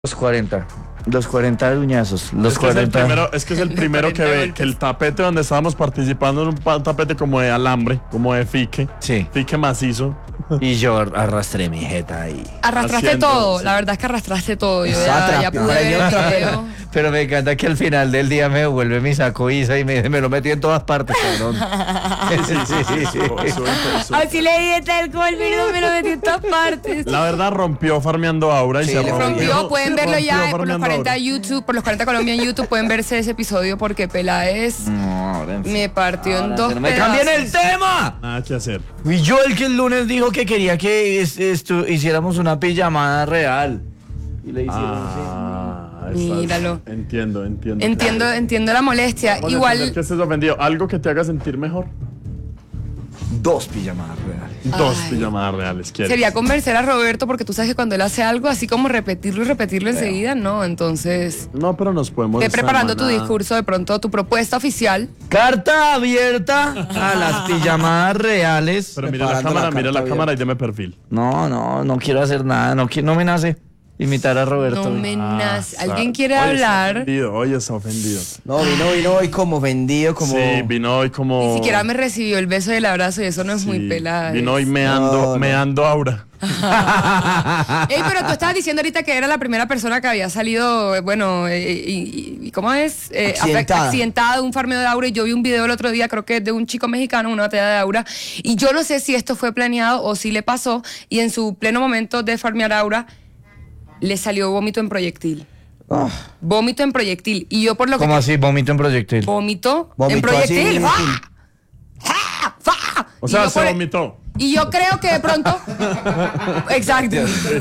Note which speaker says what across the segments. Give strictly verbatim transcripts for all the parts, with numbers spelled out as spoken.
Speaker 1: Los cuarenta. Los cuarenta uñazos. Los
Speaker 2: es que
Speaker 1: cuarenta.
Speaker 2: Es, el primero, es que es el primero que ve que el tapete donde estábamos participando era un pa- tapete como de alambre, como de fique.
Speaker 1: Sí.
Speaker 2: Fique macizo.
Speaker 1: Y yo arrastré mi jeta ahí.
Speaker 3: Arrastraste
Speaker 2: Haciendo,
Speaker 3: todo,
Speaker 2: sí.
Speaker 3: la verdad es que arrastraste todo. Yo
Speaker 4: Exacto,
Speaker 3: ya, ya pude ver el video.
Speaker 1: Pero me encanta que al final del día me devuelve mi saco Isa y me, me lo metí en todas partes, cabrón.
Speaker 2: Sí, sí, sí, sí, su- su- su-
Speaker 3: Así le di tal cual, pero me lo metí en todas partes.
Speaker 2: La verdad rompió farmeando Aura y
Speaker 4: Sí,
Speaker 2: se
Speaker 4: le
Speaker 2: rompió.
Speaker 3: Rompió, pueden verlo
Speaker 2: rompió
Speaker 3: ya por los
Speaker 2: farmeando
Speaker 3: cuarenta
Speaker 2: Aura.
Speaker 3: YouTube, por los cuarenta Colombia en YouTube, pueden verse ese episodio porque Peláez
Speaker 1: No, ahora en fin.
Speaker 3: me partió en
Speaker 1: Ahora
Speaker 3: dos
Speaker 1: sí, no me
Speaker 3: pedazos.
Speaker 1: cambien el tema.
Speaker 2: Nada que hacer.
Speaker 1: Y yo el que el lunes dijo que quería que es- estu- hiciéramos una pijamada real. Y le hicieron
Speaker 2: Ah, estás-
Speaker 3: Míralo.
Speaker 2: Entiendo, entiendo.
Speaker 3: Entiendo,
Speaker 2: claro.
Speaker 3: entiendo la molestia.
Speaker 2: Vamos a
Speaker 3: Igual,
Speaker 2: entender que estés ofendido. Algo que te haga sentir mejor.
Speaker 1: dos pijamadas reales.
Speaker 2: Dos
Speaker 3: Ay.
Speaker 2: pijamadas reales. ¿quieres?
Speaker 3: sería convencer a Roberto porque tú sabes que cuando él hace algo, así como repetirlo y repetirlo enseguida, no. Entonces,
Speaker 2: No, pero nos podemos.
Speaker 3: ve preparando tu
Speaker 2: semana-
Speaker 3: discurso, de pronto tu propuesta oficial.
Speaker 1: Carta abierta a las pijamadas reales.
Speaker 2: Pero mira la
Speaker 4: Preparando
Speaker 2: cámara,
Speaker 4: la
Speaker 2: mira la
Speaker 4: carta
Speaker 2: cámara y deme perfil.
Speaker 1: No, no, no quiero hacer nada. No, qui- no me nace imitar a Roberto.
Speaker 3: No me nace.
Speaker 2: Ah,
Speaker 3: ¿Alguien
Speaker 2: sa-
Speaker 3: quiere
Speaker 2: hoy
Speaker 3: hablar?
Speaker 2: Está ofendido, hoy está ofendido.
Speaker 4: No, vino, vino hoy como vendido, como...
Speaker 2: Sí, vino hoy como.
Speaker 3: Ni siquiera me recibió el beso y el abrazo y eso no es muy
Speaker 2: Sí,
Speaker 3: pelada.
Speaker 2: Vino hoy meando,
Speaker 4: No, no.
Speaker 2: meando Aura.
Speaker 3: Ey, pero tú estabas diciendo ahorita que era la primera persona que había salido, eh, bueno, eh, y, y- y ¿cómo es? Eh,
Speaker 4: Accidentada.
Speaker 3: afe- accidentada de un farmeo de aura. Y yo vi un video el otro día, creo que de un chico mexicano, una batalla de aura. Y yo no sé si esto fue planeado o si le pasó. Y en su pleno momento de farmear aura, le salió vómito en proyectil.
Speaker 4: Ah,
Speaker 3: Vómito en proyectil. Y yo por lo que...
Speaker 1: ¿Cómo así? Vómito en proyectil.
Speaker 3: Vómito, en
Speaker 4: Vomitó
Speaker 3: proyectil.
Speaker 4: así,
Speaker 3: ¡Ah! ¡Ah! ¡Ah!
Speaker 2: O
Speaker 3: Y
Speaker 2: sea,
Speaker 3: yo
Speaker 2: se
Speaker 3: por-
Speaker 2: vomitó.
Speaker 3: Y yo creo que de pronto... Exacto.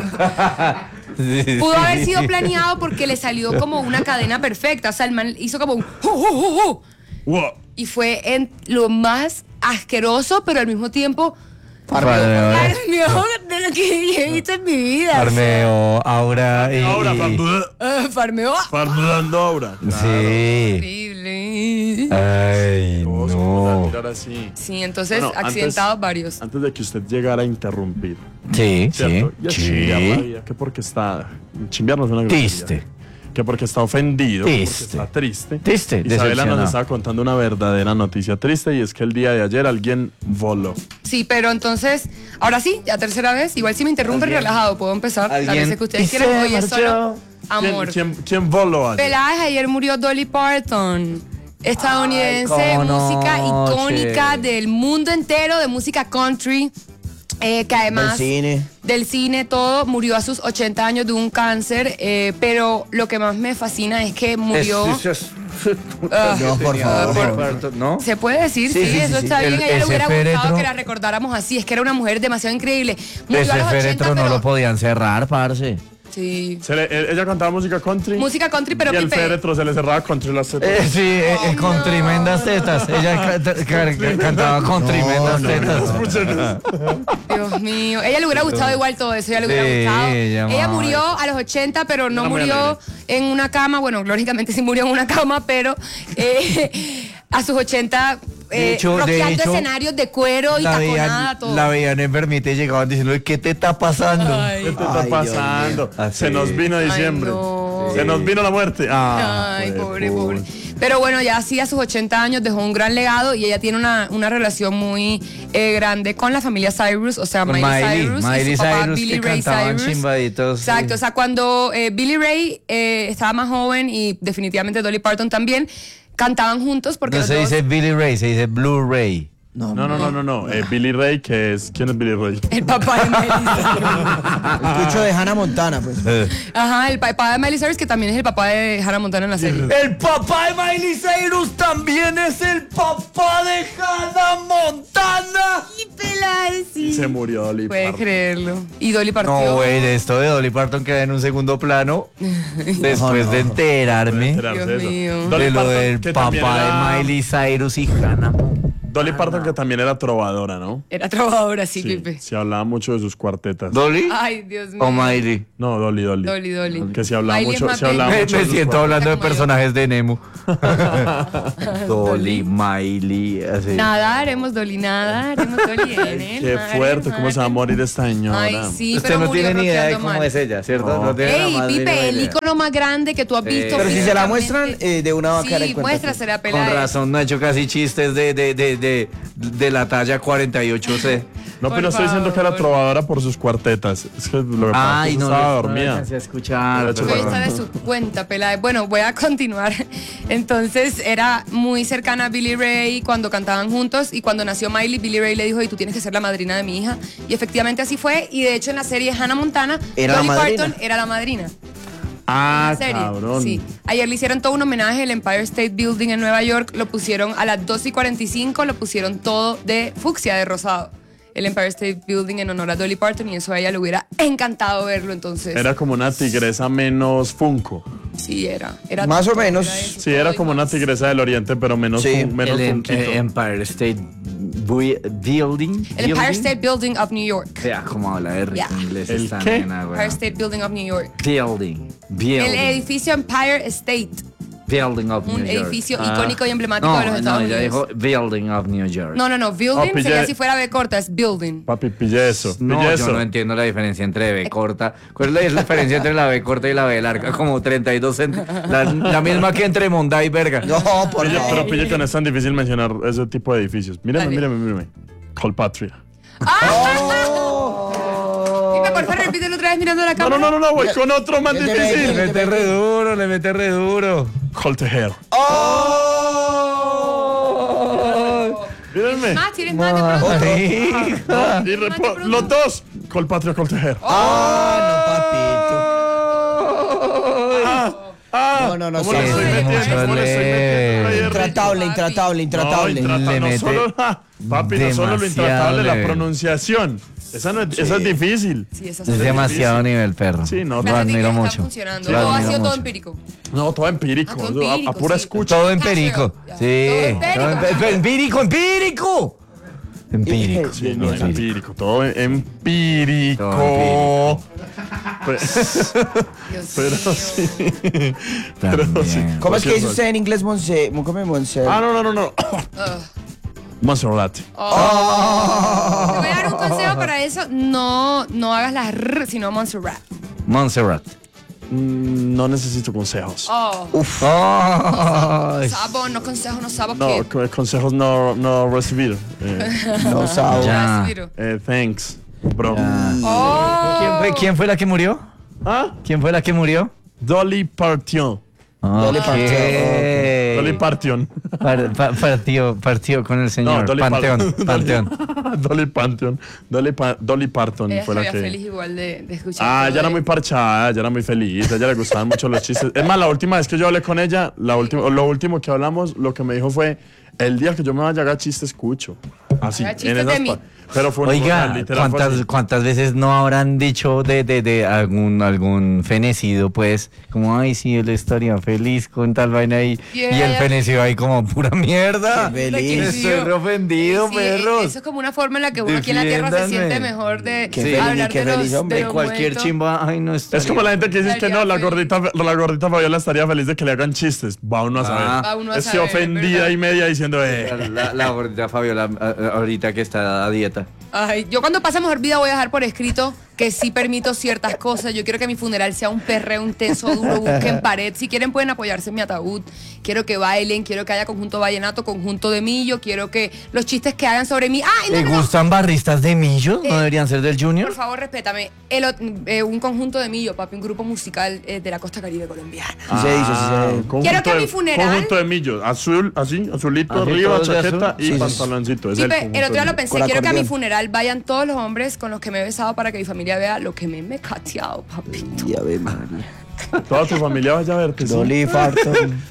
Speaker 3: Pudo haber sido planeado porque le salió como una cadena perfecta. O sea, el man hizo como un... ¡hu, hu, hu, hu!
Speaker 2: Wow.
Speaker 3: Y fue en lo más asqueroso, pero al mismo tiempo...
Speaker 1: Farmeo.
Speaker 3: Farmeo de lo que he visto en mi vida.
Speaker 1: Farmeo, Aura y...
Speaker 2: Aura, farmeando
Speaker 3: Ah, farmeo.
Speaker 2: farmeando Aura.
Speaker 1: Sí.
Speaker 3: Horrible.
Speaker 1: Ay,
Speaker 2: Todos vamos a
Speaker 1: no.
Speaker 2: mirar así.
Speaker 3: Sí, entonces
Speaker 2: Bueno, antes-
Speaker 3: accidentados varios.
Speaker 2: Antes de que usted llegara a interrumpir,
Speaker 1: Sí, sí.
Speaker 2: ¿cierto? Y a chimbear la
Speaker 1: Sí.
Speaker 2: vida, que porque está... Chimbear no es una grosería.
Speaker 1: Triste.
Speaker 2: Que porque está ofendido, que porque
Speaker 1: Triste.
Speaker 2: está triste.
Speaker 1: Triste,
Speaker 2: Isabela nos
Speaker 1: decepcionado.
Speaker 2: estaba contando una verdadera noticia triste y es que el día de ayer alguien voló.
Speaker 3: Sí, pero entonces, ahora sí, ya tercera vez. Igual si me interrumpe
Speaker 1: Alguien-
Speaker 3: relajado, puedo empezar.
Speaker 1: alguien-
Speaker 3: La veces que
Speaker 1: y
Speaker 3: ustedes
Speaker 1: se
Speaker 3: quieran. Hoy es
Speaker 1: marchó.
Speaker 3: solo
Speaker 2: ¿Quién,
Speaker 3: amor.
Speaker 2: quién, quién voló ayer?
Speaker 3: Peláez, ayer murió Dolly Parton, estadounidense,
Speaker 1: Ay, cómo no,
Speaker 3: música icónica
Speaker 1: che.
Speaker 3: del mundo entero de música country, eh, que además
Speaker 4: del cine.
Speaker 3: del cine, todo, murió a sus ochenta años de un cáncer, eh, pero lo que más me fascina es que murió...
Speaker 1: Es- es-
Speaker 3: Ah,
Speaker 4: No, por favor.
Speaker 1: ¿No?
Speaker 3: ¿Se puede decir? Sí,
Speaker 4: Sí, sí,
Speaker 3: eso
Speaker 4: sí,
Speaker 3: está
Speaker 1: sí.
Speaker 3: bien.
Speaker 1: El-
Speaker 3: a ella le
Speaker 1: ese
Speaker 3: hubiera gustado
Speaker 1: féretro-
Speaker 3: que la recordáramos así. Es que era una mujer demasiado increíble. Murió a
Speaker 1: Ese
Speaker 3: los ochenta,
Speaker 1: féretro no
Speaker 3: pero-
Speaker 1: lo podían cerrar, parce.
Speaker 3: Sí.
Speaker 2: Se le- e- ella cantaba música country.
Speaker 3: Música country, pero
Speaker 2: y el
Speaker 3: pipe.
Speaker 2: féretro se le cerraba country las tetas.
Speaker 1: Eh, sí, eh, eh, con
Speaker 3: no.
Speaker 1: tremendas tetas. Ella ca- ca- ca- cantaba con tremendas tetas.
Speaker 3: Dios mío. Ella le hubiera gustado igual todo eso. Ella le hubiera
Speaker 1: Sí,
Speaker 3: gustado.
Speaker 1: ella,
Speaker 3: Ella
Speaker 1: mamá.
Speaker 3: murió a los ochenta, pero no
Speaker 2: Era muy
Speaker 3: murió
Speaker 2: alegre.
Speaker 3: en una cama. Bueno, lógicamente sí murió en una cama, pero eh, a sus ochenta,
Speaker 1: De
Speaker 3: eh,
Speaker 1: hecho- de
Speaker 3: rockeando
Speaker 1: hecho,
Speaker 3: escenarios de cuero y
Speaker 1: La
Speaker 3: taconada,
Speaker 1: veían,
Speaker 3: todo.
Speaker 1: la veían enfermita y llegaban diciendo, ¿qué te está pasando?
Speaker 3: Ay.
Speaker 2: ¿Qué te está
Speaker 4: Ay, Dios
Speaker 2: pasando?
Speaker 1: mío. Así.
Speaker 2: Se nos vino diciembre.
Speaker 3: Ay, no.
Speaker 2: Se nos vino la muerte. Ah,
Speaker 3: Ay,
Speaker 2: pues,
Speaker 3: pobre,
Speaker 2: puta.
Speaker 3: pobre. Pero bueno, ya sí a sus ochenta años dejó un gran legado y ella tiene una, una relación muy eh, grande con la familia Cyrus, o sea,
Speaker 1: Con
Speaker 3: Miley,
Speaker 1: Miley,
Speaker 3: Cyrus
Speaker 1: Miley
Speaker 3: y su papá
Speaker 1: Cyrus,
Speaker 3: Billy
Speaker 1: que
Speaker 3: Ray
Speaker 1: cantaban
Speaker 3: Cyrus.
Speaker 1: chimbaditos,
Speaker 3: Exacto,
Speaker 1: sí.
Speaker 3: o sea, cuando eh, Billy Ray eh, estaba más joven y definitivamente Dolly Parton también, cantaban juntos porque
Speaker 1: No
Speaker 3: los
Speaker 1: se
Speaker 3: dos-
Speaker 1: dice Billy Ray, se dice Blu-ray.
Speaker 4: No,
Speaker 2: No, no, no, no, no. Eh, Billy Ray, que es. ¿Quién es Billy Ray?
Speaker 3: el papá de Miley Cyrus.
Speaker 4: El cucho de Hannah Montana, pues.
Speaker 3: Ajá, el papá de Miley Cyrus, que también es el papá de Hannah Montana en la serie.
Speaker 1: El papá de Miley Cyrus también es el papá de Hannah Montana.
Speaker 3: Y Peláez,
Speaker 2: Y
Speaker 3: sí.
Speaker 2: se murió Dolly
Speaker 3: Puede
Speaker 2: Parton.
Speaker 3: creerlo. Y Dolly partió.
Speaker 1: No, güey, de esto de Dolly Parton queda en un segundo plano después
Speaker 4: No, no.
Speaker 1: de enterarme
Speaker 2: Enterarse
Speaker 3: Dios
Speaker 2: de eso.
Speaker 3: mío.
Speaker 2: Dolly
Speaker 1: de lo
Speaker 2: Parton,
Speaker 1: del
Speaker 2: que
Speaker 1: papá
Speaker 2: también era-
Speaker 1: de Miley Cyrus y Hannah Montana.
Speaker 2: Dolly Parton, que también era trovadora, ¿no?
Speaker 3: Era trovadora, sí,
Speaker 2: Sí,
Speaker 3: Pipe.
Speaker 2: se hablaba mucho de sus cuartetas.
Speaker 1: ¿Dolly
Speaker 3: Ay, Dios mío.
Speaker 1: o Miley?
Speaker 2: No, Dolly, Dolly.
Speaker 3: Dolly, Dolly.
Speaker 2: Que se hablaba
Speaker 3: Miley es
Speaker 2: mucho,
Speaker 3: más
Speaker 2: se hablaba
Speaker 3: bella.
Speaker 1: Me,
Speaker 2: mucho
Speaker 1: me
Speaker 2: de sus
Speaker 1: siento
Speaker 2: cuartetas.
Speaker 1: hablando de
Speaker 3: Como yo.
Speaker 1: personajes de Nemo. Dolly, Miley, así.
Speaker 3: Nada, haremos Dolly, nada, haremos Dolly. N,
Speaker 2: Qué
Speaker 3: nada,
Speaker 2: fuerte, cómo se va a morir esta señora.
Speaker 3: Ay, sí,
Speaker 1: Usted
Speaker 3: pero
Speaker 1: no
Speaker 3: murió
Speaker 1: tiene ni idea de
Speaker 3: rockeando
Speaker 1: cómo
Speaker 3: mal.
Speaker 1: es ella, ¿cierto?
Speaker 2: No.
Speaker 1: No tiene la
Speaker 3: Ey,
Speaker 1: más mínima
Speaker 3: Pipe, el
Speaker 1: idea.
Speaker 3: icono más grande que tú has visto.
Speaker 4: Pero si se la muestran,
Speaker 3: físicamente.
Speaker 4: eh, de una va a quedar en
Speaker 3: Sí,
Speaker 4: cuenta.
Speaker 3: muéstrasela,
Speaker 1: Con
Speaker 3: pelada.
Speaker 1: razón, no ha hecho casi chistes de, de, de, de, de la talla cuarenta y ocho C.
Speaker 2: No,
Speaker 3: Por
Speaker 2: pero estoy diciendo que era
Speaker 3: favor.
Speaker 2: trovadora por sus cuartetas. Es que lo que pasa es
Speaker 1: Ay,
Speaker 2: que
Speaker 1: no,
Speaker 2: estaba
Speaker 1: no
Speaker 2: dormida.
Speaker 1: alcancé a escuchar.
Speaker 2: Voy a
Speaker 1: pero
Speaker 3: Voy a
Speaker 2: Perdón.
Speaker 3: estar de su cuenta, pelada. Bueno, voy a continuar. Entonces, era muy cercana a Billy Ray cuando cantaban juntos. Y cuando nació Miley, Billy Ray le dijo: y tú tienes que ser la madrina de mi hija. Y efectivamente así fue. Y de hecho, en la serie Hannah Montana,
Speaker 4: Era la
Speaker 3: Dolly
Speaker 4: madrina.
Speaker 3: Parton era la madrina.
Speaker 2: Ah,
Speaker 3: serie.
Speaker 2: cabrón.
Speaker 3: Sí. Ayer le hicieron todo un homenaje al Empire State Building en Nueva York. Lo pusieron a las doce y cuarenta y cinco, lo pusieron todo de fucsia, de rosado. El Empire State Building en honor a Dolly Parton, y eso a ella le hubiera encantado verlo. Entonces,
Speaker 2: Era como una tigresa menos Funko.
Speaker 3: sí, era. era
Speaker 4: Más o
Speaker 3: todo,
Speaker 4: menos.
Speaker 3: era eso,
Speaker 2: Sí,
Speaker 3: todo
Speaker 2: era
Speaker 3: y
Speaker 2: como una
Speaker 3: más.
Speaker 2: tigresa del oriente, pero menos,
Speaker 4: Sí,
Speaker 2: fun- menos
Speaker 1: el em-
Speaker 2: funquito.
Speaker 1: eh, Empire State Bui- Building.
Speaker 3: El Empire
Speaker 1: Building.
Speaker 3: State Building of New York.
Speaker 1: Vea cómo habla de rico
Speaker 3: Ya.
Speaker 1: inglés
Speaker 2: ¿El
Speaker 1: esta
Speaker 2: qué?
Speaker 1: nena, güey.
Speaker 3: Empire State Building of New York.
Speaker 1: Building. Building.
Speaker 3: El edificio Empire State.
Speaker 1: Building of
Speaker 3: Un
Speaker 1: New York.
Speaker 3: edificio
Speaker 2: Ah.
Speaker 3: icónico y emblemático
Speaker 1: No,
Speaker 3: de los Estados
Speaker 1: no, ella
Speaker 3: Unidos.
Speaker 1: dijo Building of New York.
Speaker 3: No, no, no. Building
Speaker 2: Oh, pillé-
Speaker 3: sería si fuera B corta, es building.
Speaker 2: Papi, pille eso.
Speaker 1: No,
Speaker 2: pille
Speaker 1: yo
Speaker 2: eso.
Speaker 1: no entiendo la diferencia entre B corta. ¿Cuál es la diferencia entre la B corta y la B larga? Como treinta y dos centímetros. La, la misma que entre Monda y Verga.
Speaker 4: No, por
Speaker 2: Pille,
Speaker 4: favor.
Speaker 2: pero pille que no es tan difícil mencionar ese tipo de edificios. Mírame,
Speaker 3: Dale.
Speaker 2: mírame, mírame. Colpatria.
Speaker 3: Dime, por favor, repítelo otra vez mirando la
Speaker 2: No,
Speaker 3: cámara.
Speaker 2: no, no, no, no, voy con otro más
Speaker 4: Vete,
Speaker 1: Le
Speaker 2: difícil.
Speaker 4: vete.
Speaker 1: mete re duro, le mete re duro.
Speaker 2: Coltejer. Mírenme.
Speaker 3: Más, tienes más de pronto.
Speaker 1: Marica.
Speaker 2: Y repo- los dos. Colpatria, Coltejer.
Speaker 4: Ah,
Speaker 2: Ah,
Speaker 4: no, no, no,
Speaker 2: ¿cómo
Speaker 4: sí,
Speaker 2: le estoy
Speaker 4: sí,
Speaker 2: metiendo?
Speaker 1: mucho
Speaker 2: ¿Cómo le estoy
Speaker 1: leve.
Speaker 2: metiendo ahí,
Speaker 4: papito.
Speaker 2: Ricky?
Speaker 4: Intratable, intratable, intratable.
Speaker 2: No, intrata-
Speaker 1: Le
Speaker 2: no
Speaker 1: mete
Speaker 2: solo, ja, papi, no solo lo
Speaker 1: demasiado
Speaker 2: intratable, la
Speaker 1: leve.
Speaker 2: pronunciación. Esa, no es, esa es difícil.
Speaker 3: Sí, esa
Speaker 1: Es demasiado nivel, perro.
Speaker 2: Sí, no,
Speaker 1: Lo
Speaker 3: Las técnicas
Speaker 1: admiro
Speaker 3: están
Speaker 1: mucho.
Speaker 3: funcionando.
Speaker 1: Lo
Speaker 3: Todo ha
Speaker 1: admiro
Speaker 3: sido todo
Speaker 1: mucho.
Speaker 3: empírico.
Speaker 2: No, todo empírico.
Speaker 3: Ah, todo
Speaker 2: a- a,
Speaker 3: empírico,
Speaker 2: pura
Speaker 3: sí.
Speaker 2: escucha.
Speaker 1: Todo empírico.
Speaker 3: Ya.
Speaker 1: Sí.
Speaker 3: Todo empírico.
Speaker 1: Todo empe- empírico, empírico. Empírico.
Speaker 2: Sí, no, empírico. Todo empírico.
Speaker 1: Todo
Speaker 2: Pe-
Speaker 3: Dios
Speaker 2: Pero
Speaker 3: mío.
Speaker 2: sí. Pero sí.
Speaker 1: También.
Speaker 4: ¿Cómo es que dice
Speaker 2: Cualquier
Speaker 4: usted en inglés, Monse? ¿Cómo es Monse?
Speaker 2: cosa. Ah, no, no, no, no. Montserrat.
Speaker 3: Te voy a dar un consejo para eso. No, no hagas las R, sino Montserrat.
Speaker 1: Montserrat.
Speaker 2: Mm, No necesito consejos.
Speaker 3: Oh,
Speaker 1: Ay.
Speaker 3: sabo, no consejo, no sabo
Speaker 2: No,
Speaker 3: qué.
Speaker 2: co- consejos no, no recibir. Eh,
Speaker 4: No sabe.
Speaker 1: Ya.
Speaker 2: eh, thanks, bro.
Speaker 3: Oh.
Speaker 1: ¿Quién fue, quién fue la que murió?
Speaker 2: ¿Ah?
Speaker 1: ¿Quién fue la que murió?
Speaker 2: Dolly Parton.
Speaker 4: Dolly
Speaker 1: Ok.
Speaker 4: Parton.
Speaker 2: Dolly Parton.
Speaker 1: Par- pa- partió, partió con el señor.
Speaker 2: Dolly
Speaker 1: Panteón,
Speaker 2: Parton.
Speaker 1: Panteón.
Speaker 2: Dolly Parton. Dolly, Pa- Dolly Parton
Speaker 3: Ella
Speaker 2: fue la
Speaker 3: estaría
Speaker 2: que.
Speaker 3: feliz igual de, de escuchar.
Speaker 2: Ah,
Speaker 3: todo
Speaker 2: ella era
Speaker 3: de-
Speaker 2: muy parchada, ella era muy feliz, a ella le gustaban mucho los chistes. Es más, la última vez que yo hablé con ella, la última, lo último que hablamos, lo que me dijo fue, el día que yo me vaya a hacer chiste escucho. Así,
Speaker 3: Haga
Speaker 2: en
Speaker 3: chistes
Speaker 2: esas
Speaker 3: de mí.
Speaker 2: pa- Pero fue una
Speaker 1: Oiga,
Speaker 2: literal, fue así.
Speaker 1: ¿cuántas, ¿cuántas veces no habrán dicho de, de, de algún, algún fenecido, pues? Como, ay, sí, él estaría feliz con tal vaina ahí.
Speaker 3: Y
Speaker 1: Y,
Speaker 3: ella
Speaker 1: el
Speaker 3: ya-
Speaker 1: fenecido ahí como, pura mierda.
Speaker 4: Qué feliz.
Speaker 1: Estoy re ofendido,
Speaker 3: Sí,
Speaker 1: perros.
Speaker 3: eso es como una forma en la que uno aquí en la tierra se
Speaker 1: Defiéndanme.
Speaker 3: siente mejor de
Speaker 4: Qué feliz,
Speaker 3: hablar
Speaker 4: qué
Speaker 3: de los,
Speaker 4: feliz, hombre.
Speaker 3: de los
Speaker 1: Cualquier
Speaker 3: muertos.
Speaker 1: chimba, ay, no estaría.
Speaker 2: Es como la gente que dice que no, la
Speaker 3: Estaría
Speaker 2: gordita, la gordita Fabiola estaría feliz de que le hagan chistes. Va uno a saber.
Speaker 1: Ah.
Speaker 3: Va uno a
Speaker 2: es que
Speaker 3: saber,
Speaker 2: ofendida
Speaker 3: ¿verdad?
Speaker 2: y media diciendo,
Speaker 1: La,
Speaker 2: eh.
Speaker 1: la, la gordita Fabiola, a- a- ahorita que está a dieta.
Speaker 3: Ay, yo cuando pase mejor vida voy a dejar por escrito que sí permito ciertas cosas. Yo quiero que mi funeral sea un perreo, un tenso duro, busquen pared. Si quieren pueden apoyarse en mi ataúd. Quiero que bailen, quiero que haya conjunto vallenato, conjunto de millo. Quiero que los chistes que hagan sobre mí. ¡Ay, no,
Speaker 1: ¿Le
Speaker 3: no, no!
Speaker 1: gustan barristas de millo? ¿No
Speaker 3: Eh,
Speaker 1: deberían ser del Junior?
Speaker 3: Por favor, respétame. El ot- eh, un conjunto de millo, papi, un grupo musical eh, de la costa caribe colombiana.
Speaker 4: Sí se hizo, sí se
Speaker 2: Ah,
Speaker 4: hizo.
Speaker 2: conjunto
Speaker 3: Quiero que
Speaker 2: de-
Speaker 3: mi funeral-
Speaker 2: Conjunto de millos. Azul, así, azulito,
Speaker 1: Así,
Speaker 2: arriba,
Speaker 1: todos de
Speaker 2: chaqueta
Speaker 1: azul.
Speaker 2: y
Speaker 4: Sí, sí.
Speaker 2: pantaloncito. Es
Speaker 3: Sí,
Speaker 2: el
Speaker 3: pe-
Speaker 2: conjunto
Speaker 3: el otro día
Speaker 2: de
Speaker 3: lo
Speaker 2: millos.
Speaker 3: pensé.
Speaker 4: Con
Speaker 3: Quiero que a mi
Speaker 4: acordeón.
Speaker 3: funeral vayan todos los hombres con los que me he besado para que mi familia vea lo que me me he cateado, papito.
Speaker 4: Ya ve, María.
Speaker 2: Toda tu familia vaya a verte. ¿sí?
Speaker 4: Dolly Parton.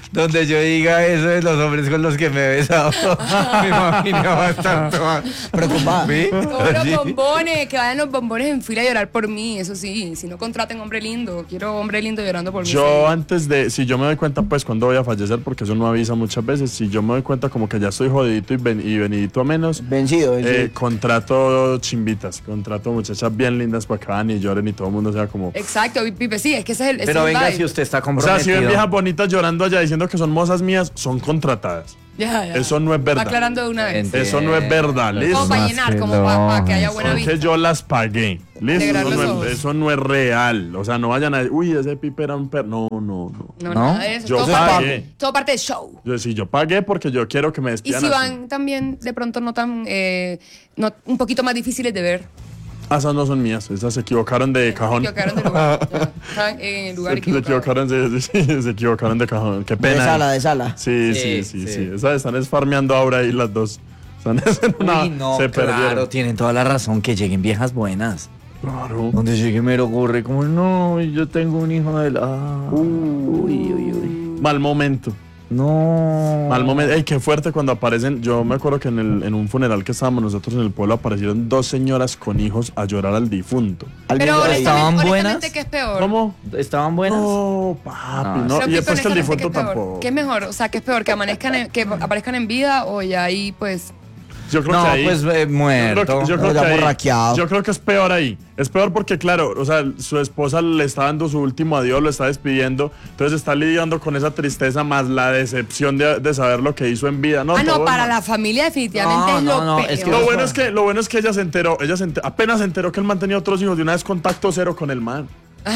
Speaker 1: donde yo diga eso de los hombres con los que me he besado. Mi familia va a estar toda
Speaker 4: Preocupada.
Speaker 1: ¿Sí?
Speaker 3: O los
Speaker 1: Sí.
Speaker 3: bombones, que vayan los bombones en fila a llorar por mí, eso sí. Si no contraten hombre lindo, quiero hombre lindo llorando por mí.
Speaker 2: Yo
Speaker 3: sí.
Speaker 2: antes de, si yo me doy cuenta pues cuando voy a fallecer, porque eso no avisa muchas veces, si yo me doy cuenta como que ya estoy jodidito y, ven, y venidito a menos,
Speaker 4: Vencido, vencido.
Speaker 2: eh, contrato chimbitas, contrato muchachas bien lindas para que vayan y lloren y todo el mundo sea como...
Speaker 3: Exacto, Pipe, sí, es que ese es el. ese
Speaker 1: Pero
Speaker 3: es el
Speaker 1: venga,
Speaker 3: vibe.
Speaker 1: si usted está
Speaker 2: O sea,
Speaker 1: comprometido.
Speaker 2: si ven viejas bonitas llorando allá diciendo que son mozas mías, son contratadas.
Speaker 3: Ya, ya.
Speaker 2: Eso no es verdad.
Speaker 3: Aclarando de una vez.
Speaker 1: Entiendo.
Speaker 2: Eso no es verdad,
Speaker 1: Como
Speaker 2: listo.
Speaker 3: Como para
Speaker 1: más
Speaker 3: llenar,
Speaker 1: que
Speaker 3: como para
Speaker 1: no,
Speaker 3: que haya buena
Speaker 2: Porque
Speaker 3: vista.
Speaker 2: yo las pagué. Listo,
Speaker 3: Alegrar
Speaker 2: eso
Speaker 3: los
Speaker 2: no,
Speaker 3: ojos.
Speaker 2: es, eso no es real. O sea, no vayan a decir, uy, ese pipe era un perro. No, no, no.
Speaker 3: No,
Speaker 1: ¿No?
Speaker 3: nada de eso.
Speaker 2: Yo
Speaker 3: todo, parte,
Speaker 2: pagué.
Speaker 3: todo parte del show.
Speaker 2: Yo sí, yo pagué porque yo quiero que me
Speaker 3: Y
Speaker 2: despidan
Speaker 3: si
Speaker 2: así.
Speaker 3: van también de pronto no tan, eh, no, un poquito más difíciles de ver.
Speaker 2: Ah, esas no son mías, esas se equivocaron de cajón.
Speaker 3: Se equivocaron de lugar. ya. Estaban en el lugar
Speaker 2: Se, se
Speaker 3: equivocado.
Speaker 2: equivocaron, de, sí, se equivocaron de cajón. Qué pena.
Speaker 4: De sala, de sala.
Speaker 2: Sí,
Speaker 1: Sí,
Speaker 2: sí, sí, sí.
Speaker 1: sí.
Speaker 2: Esas están esfarmeando ahora ahí las dos. Están en una,
Speaker 1: Uy, no,
Speaker 2: se
Speaker 1: claro,
Speaker 2: perdieron.
Speaker 1: tienen toda la razón, que lleguen viejas buenas.
Speaker 2: Claro.
Speaker 1: Donde llegue mero ocurre como, no, yo tengo un hijo de la... Uy, uy, uy.
Speaker 2: Mal momento.
Speaker 1: No.
Speaker 2: Mal momento. Ey, qué fuerte cuando aparecen. Yo me acuerdo que en, el, en un funeral que estábamos nosotros en el pueblo aparecieron dos señoras con hijos a llorar al difunto.
Speaker 4: Alguien
Speaker 3: Pero
Speaker 4: por ahí.
Speaker 1: ¿Estaban
Speaker 3: honestamente,
Speaker 1: buenas?
Speaker 3: honestamente, ¿qué es peor?
Speaker 2: ¿Cómo?
Speaker 1: ¿Estaban buenas?
Speaker 2: No, papi,
Speaker 1: No,
Speaker 2: no.
Speaker 3: Pero
Speaker 2: Y después que el
Speaker 3: honestamente,
Speaker 2: difunto
Speaker 3: ¿qué es peor?
Speaker 2: tampoco.
Speaker 3: ¿Qué es mejor? O sea, ¿qué es peor? ¿Que, amanezcan en- que aparezcan en vida o ya ahí, pues...
Speaker 2: Yo creo
Speaker 1: No,
Speaker 2: que ahí.
Speaker 1: pues eh,
Speaker 2: Yo creo
Speaker 1: muerto.
Speaker 2: que, yo
Speaker 4: No,
Speaker 2: creo
Speaker 4: ya
Speaker 2: que ahí-
Speaker 4: borraqueado.
Speaker 2: yo creo que es peor ahí. Es peor porque, claro, o sea, su esposa le está dando su último adiós, lo está despidiendo. Entonces está lidiando con esa tristeza más la decepción de, de saber lo que hizo en vida. No,
Speaker 3: ah, no,
Speaker 2: todo
Speaker 3: para
Speaker 2: mal.
Speaker 3: la familia definitivamente
Speaker 1: No,
Speaker 3: es
Speaker 1: no,
Speaker 3: lo
Speaker 1: no,
Speaker 3: peor.
Speaker 1: es que
Speaker 2: Lo bueno es que, lo bueno es que ella se enteró, ella se enter- apenas se enteró que él mantenía otros hijos de una vez contacto cero con el man.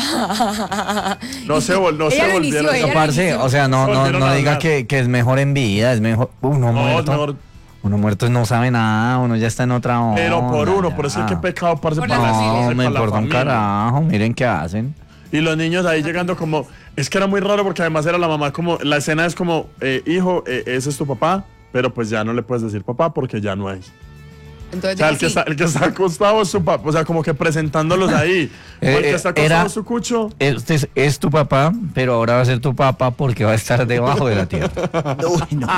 Speaker 2: No se, vol- no
Speaker 3: Ella
Speaker 2: se
Speaker 3: lo inició,
Speaker 2: volvieron.
Speaker 3: ella lo
Speaker 1: Parce,
Speaker 3: inició.
Speaker 1: o sea, no, no,
Speaker 2: Volvieron
Speaker 1: no
Speaker 2: a
Speaker 1: diga
Speaker 2: hablar.
Speaker 1: que, que es mejor en vida, es mejor. Uno
Speaker 2: No, es
Speaker 1: muerto.
Speaker 2: mejor.
Speaker 1: Uno muerto no sabe nada, uno ya está en otra onda.
Speaker 2: Pero por uno, por eso es
Speaker 1: ya.
Speaker 2: que pecado, parce,
Speaker 3: Por la
Speaker 2: para la
Speaker 3: familia.
Speaker 2: esposa
Speaker 1: No,
Speaker 2: y
Speaker 1: me
Speaker 2: para la
Speaker 1: importa un
Speaker 2: familia.
Speaker 1: carajo, miren qué hacen.
Speaker 2: Y los niños ahí llegando como, es que era muy raro porque además era la mamá como, la escena es como, eh, hijo, eh, ese es tu papá, pero pues ya no le puedes decir papá porque ya no hay.
Speaker 3: Entonces,
Speaker 2: O sea, el que,
Speaker 3: sí.
Speaker 2: está, el que está acostado es su papá, o sea, como que presentándolos ahí. O el
Speaker 1: Eh,
Speaker 2: que está acostado
Speaker 1: era-
Speaker 2: es su cucho.
Speaker 1: Este es, es tu papá, pero ahora va a ser tu papá porque va a estar debajo de la tierra.
Speaker 4: Uy, no.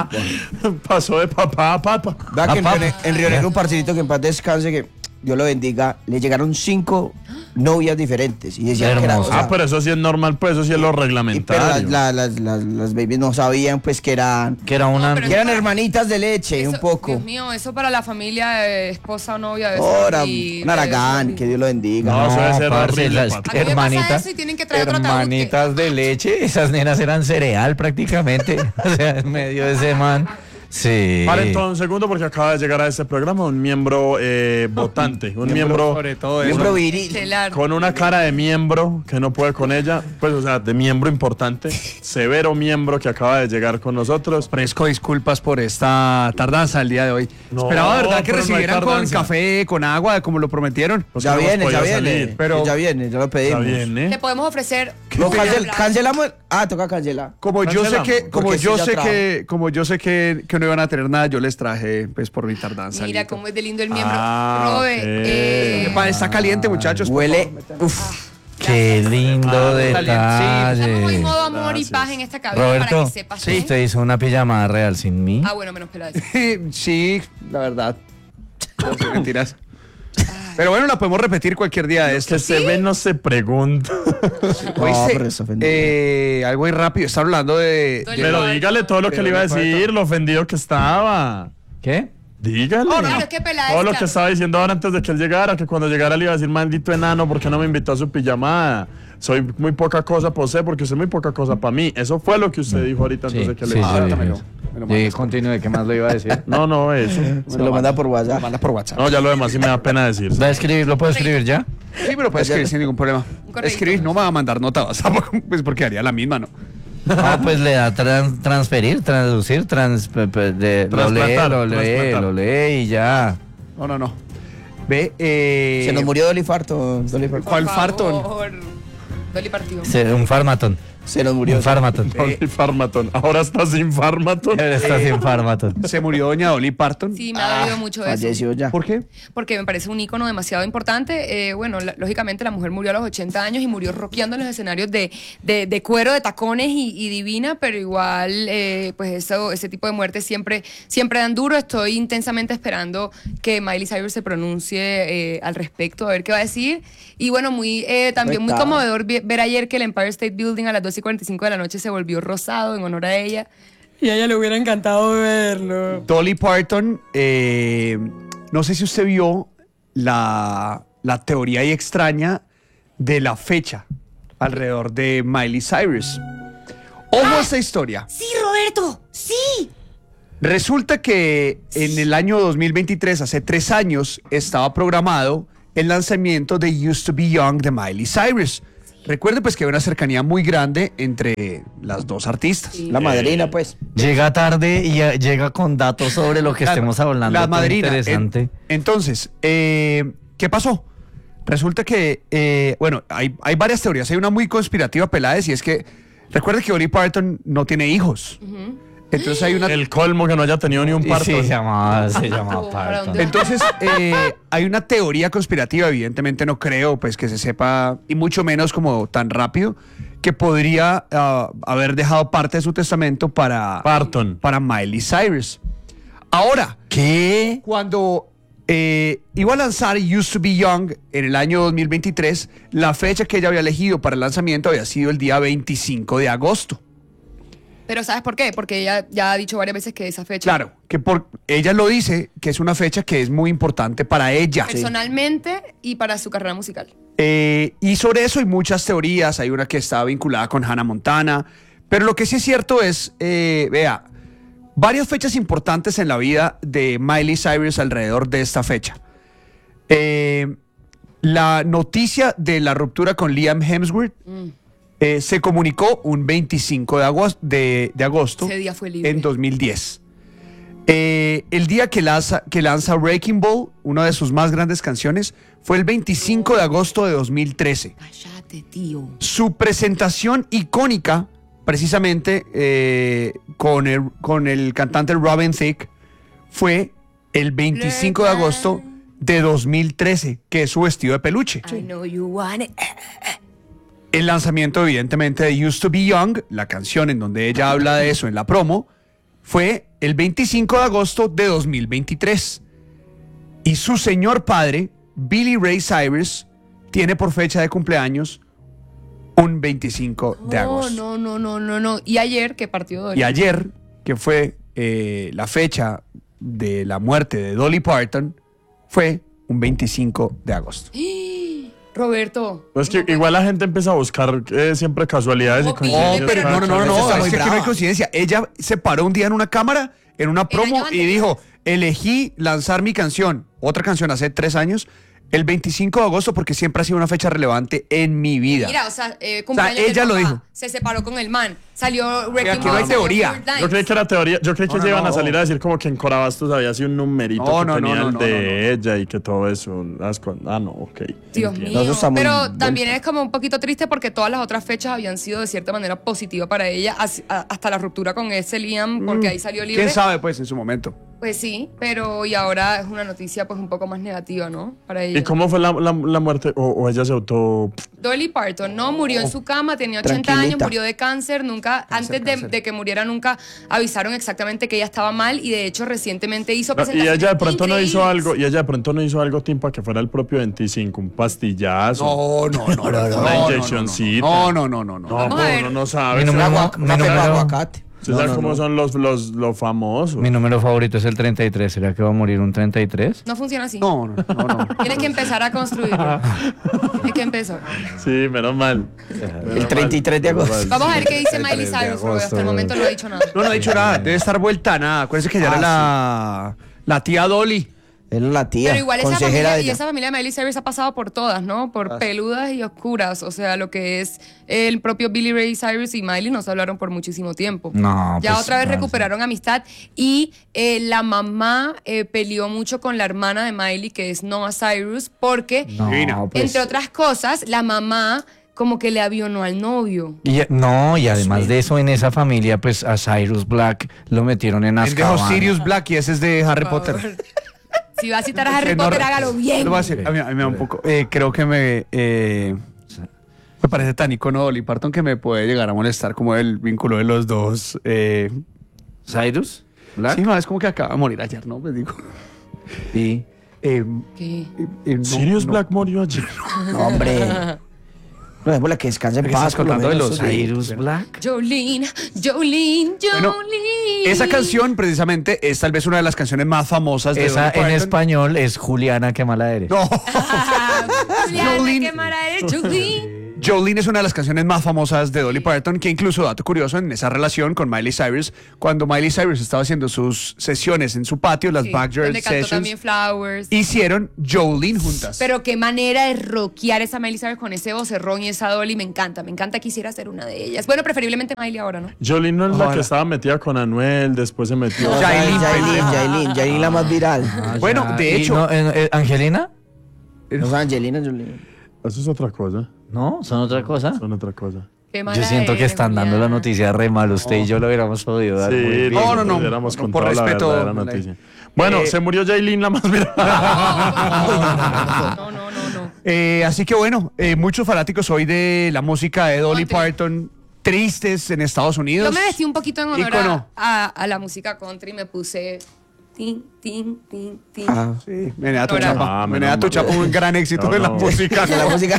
Speaker 2: Pasó de papá a papa.
Speaker 4: Vea que en,
Speaker 1: Papá.
Speaker 4: Río Ne- en Río Negro un parcerito que en paz descanse, que Dios lo bendiga, le llegaron cinco novias diferentes. Y decían que era, o
Speaker 1: Hermoso.
Speaker 4: sea,
Speaker 2: Ah, pero eso sí es normal, pues eso sí es lo
Speaker 4: y- pero
Speaker 2: reglamentario.
Speaker 4: las, la- las, las, las babies no sabían pues que eran,
Speaker 1: Que era una...
Speaker 3: pero
Speaker 4: que eran
Speaker 3: eso-
Speaker 4: hermanitas de leche,
Speaker 3: Eso-
Speaker 4: un poco.
Speaker 3: Dios mío, eso para la familia, eh, esposa o novia. debe ser
Speaker 4: Ahora,
Speaker 3: horrible,
Speaker 4: un aragán,
Speaker 3: debe
Speaker 4: que Dios lo bendiga.
Speaker 2: No, eso debe ser
Speaker 1: parce,
Speaker 2: horrible,
Speaker 1: las
Speaker 2: papi.
Speaker 3: A mí me pasa
Speaker 1: hermanitas,
Speaker 3: eso y tienen que traer otro ataúd que-
Speaker 1: hermanitas de leche, esas nenas eran cereal prácticamente, o sea, en medio de ese man. Sí.
Speaker 2: Paren todo un segundo porque acaba de llegar a este programa un miembro eh, votante, un miembro,
Speaker 5: Sobre todo eso.
Speaker 4: Miembro viril.
Speaker 3: Estelar.
Speaker 2: con una cara de miembro que no puede con ella, pues o sea, de miembro importante, severo miembro que acaba de llegar con nosotros.
Speaker 5: Ofrezco disculpas por esta tardanza el día de hoy.
Speaker 2: No,
Speaker 5: Esperaba, ¿verdad?, que
Speaker 2: pero no hay
Speaker 5: recibieran con
Speaker 2: tardanza.
Speaker 5: café, con agua, como lo prometieron.
Speaker 2: Pues
Speaker 4: Ya
Speaker 2: no hemos
Speaker 4: viene, ya
Speaker 2: podido
Speaker 4: viene.
Speaker 2: salir.
Speaker 5: pero-
Speaker 4: ya viene, ya lo
Speaker 2: Está
Speaker 4: pedimos.
Speaker 2: bien,
Speaker 3: Le
Speaker 2: ¿eh?
Speaker 3: podemos ofrecer.
Speaker 4: Lo
Speaker 3: un
Speaker 4: cancel-
Speaker 3: aplauso.
Speaker 4: cancelamos. Ah, toca cancelar.
Speaker 5: Como yo sé
Speaker 2: Cancelamos,
Speaker 5: que, como
Speaker 4: porque
Speaker 5: yo
Speaker 4: sí ya
Speaker 5: sé
Speaker 4: trajo.
Speaker 5: que, como yo sé que, que no iban a tener nada, yo les traje, pues, por mi tardanza.
Speaker 3: Mira
Speaker 5: algo.
Speaker 3: cómo es de lindo el miembro.
Speaker 2: Ah,
Speaker 3: Robe,
Speaker 2: ok.
Speaker 3: eh,
Speaker 5: Epa, está caliente, muchachos. por
Speaker 4: Huele.
Speaker 5: favor, metan-
Speaker 4: Uf.
Speaker 1: Qué lindo
Speaker 2: Ah,
Speaker 1: detalle.
Speaker 3: estamos en modo amor
Speaker 2: Gracias.
Speaker 3: y paz en esta cabina para
Speaker 1: Roberto,
Speaker 3: que sepas. ¿eh?
Speaker 1: usted hizo una pijamada real sin mí.
Speaker 3: Ah, bueno, menos pelada.
Speaker 5: Sí, la verdad. No sé, mentiras. Pero bueno, la podemos repetir cualquier día de
Speaker 2: Que
Speaker 5: estos.
Speaker 2: se ve no se pregunta.
Speaker 5: ¿Oíste?
Speaker 4: pero es ofendido.
Speaker 5: Eh, algo muy rápido. Está hablando de.
Speaker 3: Doy-
Speaker 5: de-
Speaker 2: Pero dígale todo lo que
Speaker 5: Pero
Speaker 2: le iba a
Speaker 5: le falta-
Speaker 2: decir, lo ofendido que estaba.
Speaker 1: ¿Qué?
Speaker 2: Dígale.
Speaker 3: Claro, es que pelada
Speaker 2: Todo lo
Speaker 3: está.
Speaker 2: que estaba diciendo ahora antes de que él llegara, que cuando llegara le iba a decir, maldito enano, ¿por qué no me invitó a su pijamada? Soy muy poca cosa para usted porque soy muy poca cosa para mí. Eso fue lo que usted dijo ahorita antes
Speaker 1: Sí,
Speaker 2: de que
Speaker 1: sí,
Speaker 2: le
Speaker 1: sí,
Speaker 5: Ah,
Speaker 1: sí,
Speaker 5: dámelo,
Speaker 1: sí.
Speaker 5: me lo
Speaker 1: Sí,
Speaker 5: mandas.
Speaker 1: continúe, ¿qué más le iba a decir?
Speaker 2: No, no, eso.
Speaker 4: Se lo manda por
Speaker 5: Lo
Speaker 4: WhatsApp.
Speaker 5: mandas por WhatsApp.
Speaker 2: No, ya lo demás sí me da pena decir.
Speaker 1: ¿Va a escribir? ¿Lo puedo escribir ya?
Speaker 5: Sí, pero puedes escribir sin ningún problema.
Speaker 3: correíto.
Speaker 5: Escribir, no me va a mandar nota WhatsApp, pues porque haría la misma, ¿no?
Speaker 1: No, pues le da tran- transferir, traducir, trans, pe- pe- de- lo lee,
Speaker 2: Trasplantar,
Speaker 1: lo lee,
Speaker 2: trasplantar.
Speaker 1: lo lee y ya.
Speaker 5: No, no, no. Ve, eh.
Speaker 4: Se nos murió Dolly Farto. Dolly Farto.
Speaker 5: ¿Cuál
Speaker 3: Por
Speaker 5: farton?
Speaker 3: favor. Dolly partió.
Speaker 1: Se- Un farmatón.
Speaker 4: Se nos murió.
Speaker 1: Infarmaton.
Speaker 2: Dolly Parton. Ahora está sin Farmaton.
Speaker 1: Ahora está sin Infarmaton.
Speaker 5: Se murió doña Dolly Parton.
Speaker 3: Sí, me ha dolido mucho eso.
Speaker 4: Falleció ya.
Speaker 5: ¿Por qué?
Speaker 3: Porque me parece un ícono demasiado importante. Eh, bueno, la- lógicamente la mujer murió a los ochenta años y murió rockeando en los escenarios de, de, de cuero, de tacones y, y divina, pero igual, eh, pues eso, ese tipo de muertes siempre, siempre dan duro. Estoy intensamente esperando que Miley Cyrus se pronuncie eh, al respecto, a ver qué va a decir. Y bueno, muy eh, también muy
Speaker 4: Está.
Speaker 3: conmovedor vi- ver ayer que el Empire State Building a las dos y cuarenta y cinco de la noche se volvió rosado en honor a ella. Y a ella le hubiera encantado verlo.
Speaker 5: Dolly Parton, eh, no sé si usted vio la, la teoría ahí extraña de la fecha alrededor de Miley Cyrus. Ojo a esta historia.
Speaker 3: Sí, Roberto, sí.
Speaker 5: Resulta que en el año dos mil veintitrés, hace tres años, estaba programado el lanzamiento de Used to Be Young de Miley Cyrus. Recuerde pues que hay una cercanía muy grande entre las dos artistas.
Speaker 4: La madrina, pues.
Speaker 1: Llega tarde y eh, llega con datos sobre lo que
Speaker 5: La-
Speaker 1: estemos hablando.
Speaker 5: La
Speaker 1: todo
Speaker 5: madrina.
Speaker 1: Interesante.
Speaker 5: En- entonces, eh, ¿qué pasó? Resulta que, eh, bueno, hay, hay varias teorías. Hay una muy conspirativa, Peláez, y es que recuerde que Dolly Parton no tiene hijos. Entonces hay una...
Speaker 2: El colmo que no haya tenido ni un
Speaker 1: Y
Speaker 2: parto.
Speaker 1: sí, se llamaba, se llamaba
Speaker 3: Oh, ¿para
Speaker 1: Parton.
Speaker 3: dónde?
Speaker 5: Entonces, eh, hay una teoría conspirativa, evidentemente no creo pues que se sepa, y mucho menos como tan rápido, que podría ah, haber dejado parte de su testamento para,
Speaker 2: Parton.
Speaker 5: para Miley Cyrus. Ahora,
Speaker 1: ¿Qué?
Speaker 5: cuando eh, iba a lanzar Used to Be Young en el año dos mil veintitrés, la fecha que ella había elegido para el lanzamiento había sido el día veinticinco de agosto.
Speaker 3: Pero ¿sabes por qué? Porque ella ya ha dicho varias veces que esa fecha...
Speaker 5: Claro, que por ella lo dice, que es una fecha que es muy importante para ella.
Speaker 3: Personalmente y para su carrera musical.
Speaker 5: Eh, y sobre eso hay muchas teorías, hay una que está vinculada con Hannah Montana, pero lo que sí es cierto es, eh, vea, varias fechas importantes en la vida de Miley Cyrus alrededor de esta fecha. Eh, la noticia de la ruptura con Liam Hemsworth eh, se comunicó un veinticinco de agosto, de, de agosto
Speaker 3: Ese día fue libre.
Speaker 5: en dos mil diez. Eh, el día que lanza, que lanza Wrecking Ball, una de sus más grandes canciones, fue el veinticinco de agosto de dos mil trece.
Speaker 3: Cállate, tío.
Speaker 5: Su presentación icónica, precisamente eh, con, el, con el cantante Robin Thicke, fue el veinticinco de agosto de dos mil trece, que es su vestido de peluche.
Speaker 3: I know you want it.
Speaker 5: El lanzamiento, evidentemente, de Used to Be Young, la canción en donde ella habla de eso en la promo, fue el veinticinco de agosto de dos mil veintitrés. Y su señor padre, Billy Ray Cyrus, tiene por fecha de cumpleaños un veinticinco de
Speaker 3: No,
Speaker 5: agosto.
Speaker 3: no, no, no, no, no. Y ayer que partió Dolly.
Speaker 5: Y ayer, que fue eh, la fecha de la muerte de Dolly Parton, fue un veinticinco de agosto.
Speaker 3: Roberto.
Speaker 2: Pues que igual la gente empieza a buscar eh, siempre casualidades y
Speaker 3: Oh,
Speaker 2: coincidencias.
Speaker 5: No, pero no, no, no,
Speaker 2: cada
Speaker 5: no,
Speaker 2: vez.
Speaker 4: está muy
Speaker 5: es que aquí no hay
Speaker 4: brava.
Speaker 5: coincidencia. Ella se paró un día en una cámara, en una promo,
Speaker 3: año
Speaker 5: y
Speaker 3: anterior.
Speaker 5: dijo, elegí lanzar mi canción, otra canción hace tres años, el veinticinco de agosto porque siempre ha sido una fecha relevante en mi vida.
Speaker 3: Mira, o sea, eh, cumpleaños
Speaker 5: ella
Speaker 3: del
Speaker 5: lo
Speaker 3: papá,
Speaker 5: dijo.
Speaker 3: Se separó con el man. Salió Wrecking
Speaker 5: aquí no
Speaker 3: Ball,
Speaker 5: hay
Speaker 3: salió
Speaker 5: teoría.
Speaker 3: Four Lines.
Speaker 2: Yo creí que era teoría, yo creí que
Speaker 5: No,
Speaker 2: se
Speaker 5: no,
Speaker 2: iban a
Speaker 5: no.
Speaker 2: salir a decir como que en Corabastos había sido un numerito
Speaker 5: No,
Speaker 2: que
Speaker 5: no, no,
Speaker 2: tenía
Speaker 5: no,
Speaker 2: el
Speaker 5: no,
Speaker 2: de
Speaker 5: no, no.
Speaker 2: ella y que todo eso. las con- Ah, no, ok.
Speaker 3: Dios
Speaker 2: entiendo.
Speaker 3: mío.
Speaker 4: eso está muy
Speaker 3: Pero
Speaker 4: vuelta.
Speaker 3: también es como un poquito triste porque todas las otras fechas habían sido de cierta manera positivas para ella, as- a- hasta la ruptura con ese Liam, porque ahí salió libre.
Speaker 5: ¿Quién sabe, pues, en su momento?
Speaker 3: Pues sí, pero y ahora es una noticia pues un poco más negativa, ¿no? Para ella.
Speaker 2: ¿Y cómo fue la, la, la muerte? O, o ella se auto...
Speaker 3: Dolly Parton, ¿no? Murió en su cama, tenía ochenta años,
Speaker 4: Tranquilita.
Speaker 3: murió de cáncer, nunca, antes de,
Speaker 5: cáncer.
Speaker 3: de que muriera, nunca avisaron exactamente que ella estaba mal y de hecho recientemente hizo
Speaker 2: No, y
Speaker 3: presentaciones
Speaker 2: ella de pronto no hizo
Speaker 3: increíbles.
Speaker 2: algo, y ella de pronto no hizo algo tipo que fuera el propio veinticinco, un pastillazo.
Speaker 5: No, no, no, no, no,
Speaker 2: Una
Speaker 5: no, no,
Speaker 2: inyeccioncita.
Speaker 5: no, no, no, no, no.
Speaker 2: No,
Speaker 3: Vamos a
Speaker 2: pues
Speaker 3: ver.
Speaker 2: uno no sabe.
Speaker 1: Mi
Speaker 2: ¿Usted
Speaker 1: número-
Speaker 2: sabe-
Speaker 1: mi
Speaker 4: Una pepa de
Speaker 1: número-
Speaker 4: aguacate.
Speaker 2: usted
Speaker 4: No,
Speaker 2: sabe
Speaker 4: no,
Speaker 2: cómo
Speaker 4: no.
Speaker 2: son los, los, los famosos.
Speaker 1: Mi número favorito es el treinta y tres. ¿Será que va a morir un treinta y tres?
Speaker 3: No funciona así.
Speaker 5: No, no, no, no.
Speaker 3: Tienes que empezar a construirlo. Tienes que empezar.
Speaker 2: Sí, menos mal.
Speaker 4: El treinta y tres de agosto.
Speaker 3: Vamos a ver qué dice
Speaker 1: El
Speaker 3: Miley
Speaker 1: tres de
Speaker 3: Cyrus, Robert. Hasta el
Speaker 1: agosto.
Speaker 3: momento no ha dicho nada.
Speaker 5: No, no ha dicho nada. Debe estar vuelta a nada. Acuérdense que ya era la, la tía Dolly.
Speaker 4: Es la tía,
Speaker 3: Pero igual esa
Speaker 4: consejera
Speaker 3: familia,
Speaker 4: de
Speaker 3: y
Speaker 4: ella.
Speaker 3: esa familia de Miley Cyrus ha pasado por todas, ¿no? Por peludas y oscuras. O sea, lo que es el propio Billy Ray Cyrus y Miley no se hablaron por muchísimo tiempo.
Speaker 1: No,
Speaker 3: Ya
Speaker 1: pues,
Speaker 3: otra vez
Speaker 1: no,
Speaker 3: recuperaron amistad y eh, la mamá eh, peleó mucho con la hermana de Miley, que es Noah Cyrus, porque,
Speaker 1: No,
Speaker 5: Divina.
Speaker 1: pues,
Speaker 3: entre otras cosas, la mamá como que le avionó al novio.
Speaker 1: Y, no, y además de eso, en esa familia, pues a Cyrus Black lo metieron en
Speaker 5: Él dejó
Speaker 1: Azkaban.
Speaker 5: Sirius Black y ese es de Harry
Speaker 3: Por
Speaker 5: Potter.
Speaker 3: favor. Si va a citar a Harry
Speaker 5: Que no-
Speaker 3: Potter, hágalo bien.
Speaker 5: Lo voy a decir, a mí, a mí me da un poco. eh, creo que me. eh, me parece tan icono Dolly Parton que me puede llegar a molestar como el vínculo de los dos. eh,
Speaker 1: ¿Cyrus Black?
Speaker 5: Sí, no, es como que acaba de morir ayer, ¿no? Me digo.
Speaker 1: Y
Speaker 5: Eh,
Speaker 3: ¿Qué?
Speaker 5: eh, eh, no,
Speaker 2: Sirius
Speaker 5: no.
Speaker 2: Black murió ayer.
Speaker 4: No, hombre. No, es por la que descansa en
Speaker 5: ¿Qué
Speaker 4: paz.
Speaker 5: estás
Speaker 4: por lo
Speaker 5: contando de
Speaker 4: menos,
Speaker 5: los
Speaker 4: sí.
Speaker 1: Cyrus Black.
Speaker 3: Jolene, Jolene,
Speaker 5: Bueno,
Speaker 3: Jolene.
Speaker 5: esa canción precisamente es tal vez una de las canciones más famosas de
Speaker 1: Esa
Speaker 5: Dolly
Speaker 1: en
Speaker 5: Parton.
Speaker 1: español es Juliana, qué mala eres.
Speaker 5: No.
Speaker 3: Ah, Juliana,
Speaker 5: Jolene.
Speaker 3: qué mala eres, Jolene.
Speaker 5: Jolene es una de las canciones más famosas de Dolly Parton, que incluso, dato curioso, en esa relación con Miley Cyrus, cuando Miley Cyrus estaba haciendo sus sesiones en su patio, las
Speaker 3: Sí,
Speaker 5: Backyard
Speaker 3: donde cantó
Speaker 5: Sessions,
Speaker 3: también Flowers.
Speaker 5: hicieron Jolene juntas.
Speaker 3: Pero qué manera de rockear esa Miley Cyrus con ese vocerrón y esa Dolly, me encanta, me encanta, quisiera ser una de ellas. Bueno, preferiblemente Miley ahora, ¿no?
Speaker 2: Jolene no es la
Speaker 5: Ojalá.
Speaker 2: que estaba metida con Anuel, después se metió.
Speaker 4: No,
Speaker 5: Yailin,
Speaker 4: Yailin,
Speaker 5: pendeja.
Speaker 4: Yailin, Yailin la más viral.
Speaker 1: Ah,
Speaker 5: Bueno,
Speaker 1: ya.
Speaker 5: de
Speaker 1: Y
Speaker 5: hecho-
Speaker 1: no, eh, eh, ¿Angelina?
Speaker 4: No es Angelina Jolie.
Speaker 2: Eso es otra cosa.
Speaker 1: No, son otra cosa.
Speaker 2: Son otra cosa.
Speaker 3: Qué mala
Speaker 1: Yo siento que
Speaker 3: eres,
Speaker 1: están dando la
Speaker 3: Juliana.
Speaker 1: noticia re mal. Usted y yo lo hubiéramos podido dar muy
Speaker 2: Sí,
Speaker 1: bien.
Speaker 5: No, no, no.
Speaker 2: hubiéramos
Speaker 5: No,
Speaker 2: contado
Speaker 5: por
Speaker 2: la
Speaker 5: respeto,
Speaker 2: verdadera
Speaker 5: Malay.
Speaker 2: noticia. Bueno,
Speaker 5: Eh,
Speaker 2: se murió Jailin, la más viral.
Speaker 3: No, no, no, no.
Speaker 5: Eh, así que bueno, eh, muchos fanáticos hoy de la música de Dolly
Speaker 3: Country.
Speaker 5: Parton tristes en Estados Unidos.
Speaker 3: Yo me vestí un poquito en honor
Speaker 5: Ícono.
Speaker 3: a, a- a la música country, me puse tin, tin, tin, tin.
Speaker 4: Ah.
Speaker 5: Sí, Menea tu
Speaker 3: Ahora-
Speaker 5: chapa.
Speaker 2: Ah,
Speaker 5: Menea
Speaker 2: menos
Speaker 5: tu
Speaker 2: mal.
Speaker 5: chapa, un gran éxito
Speaker 2: No,
Speaker 5: de la
Speaker 2: no.
Speaker 5: música.
Speaker 4: De la música.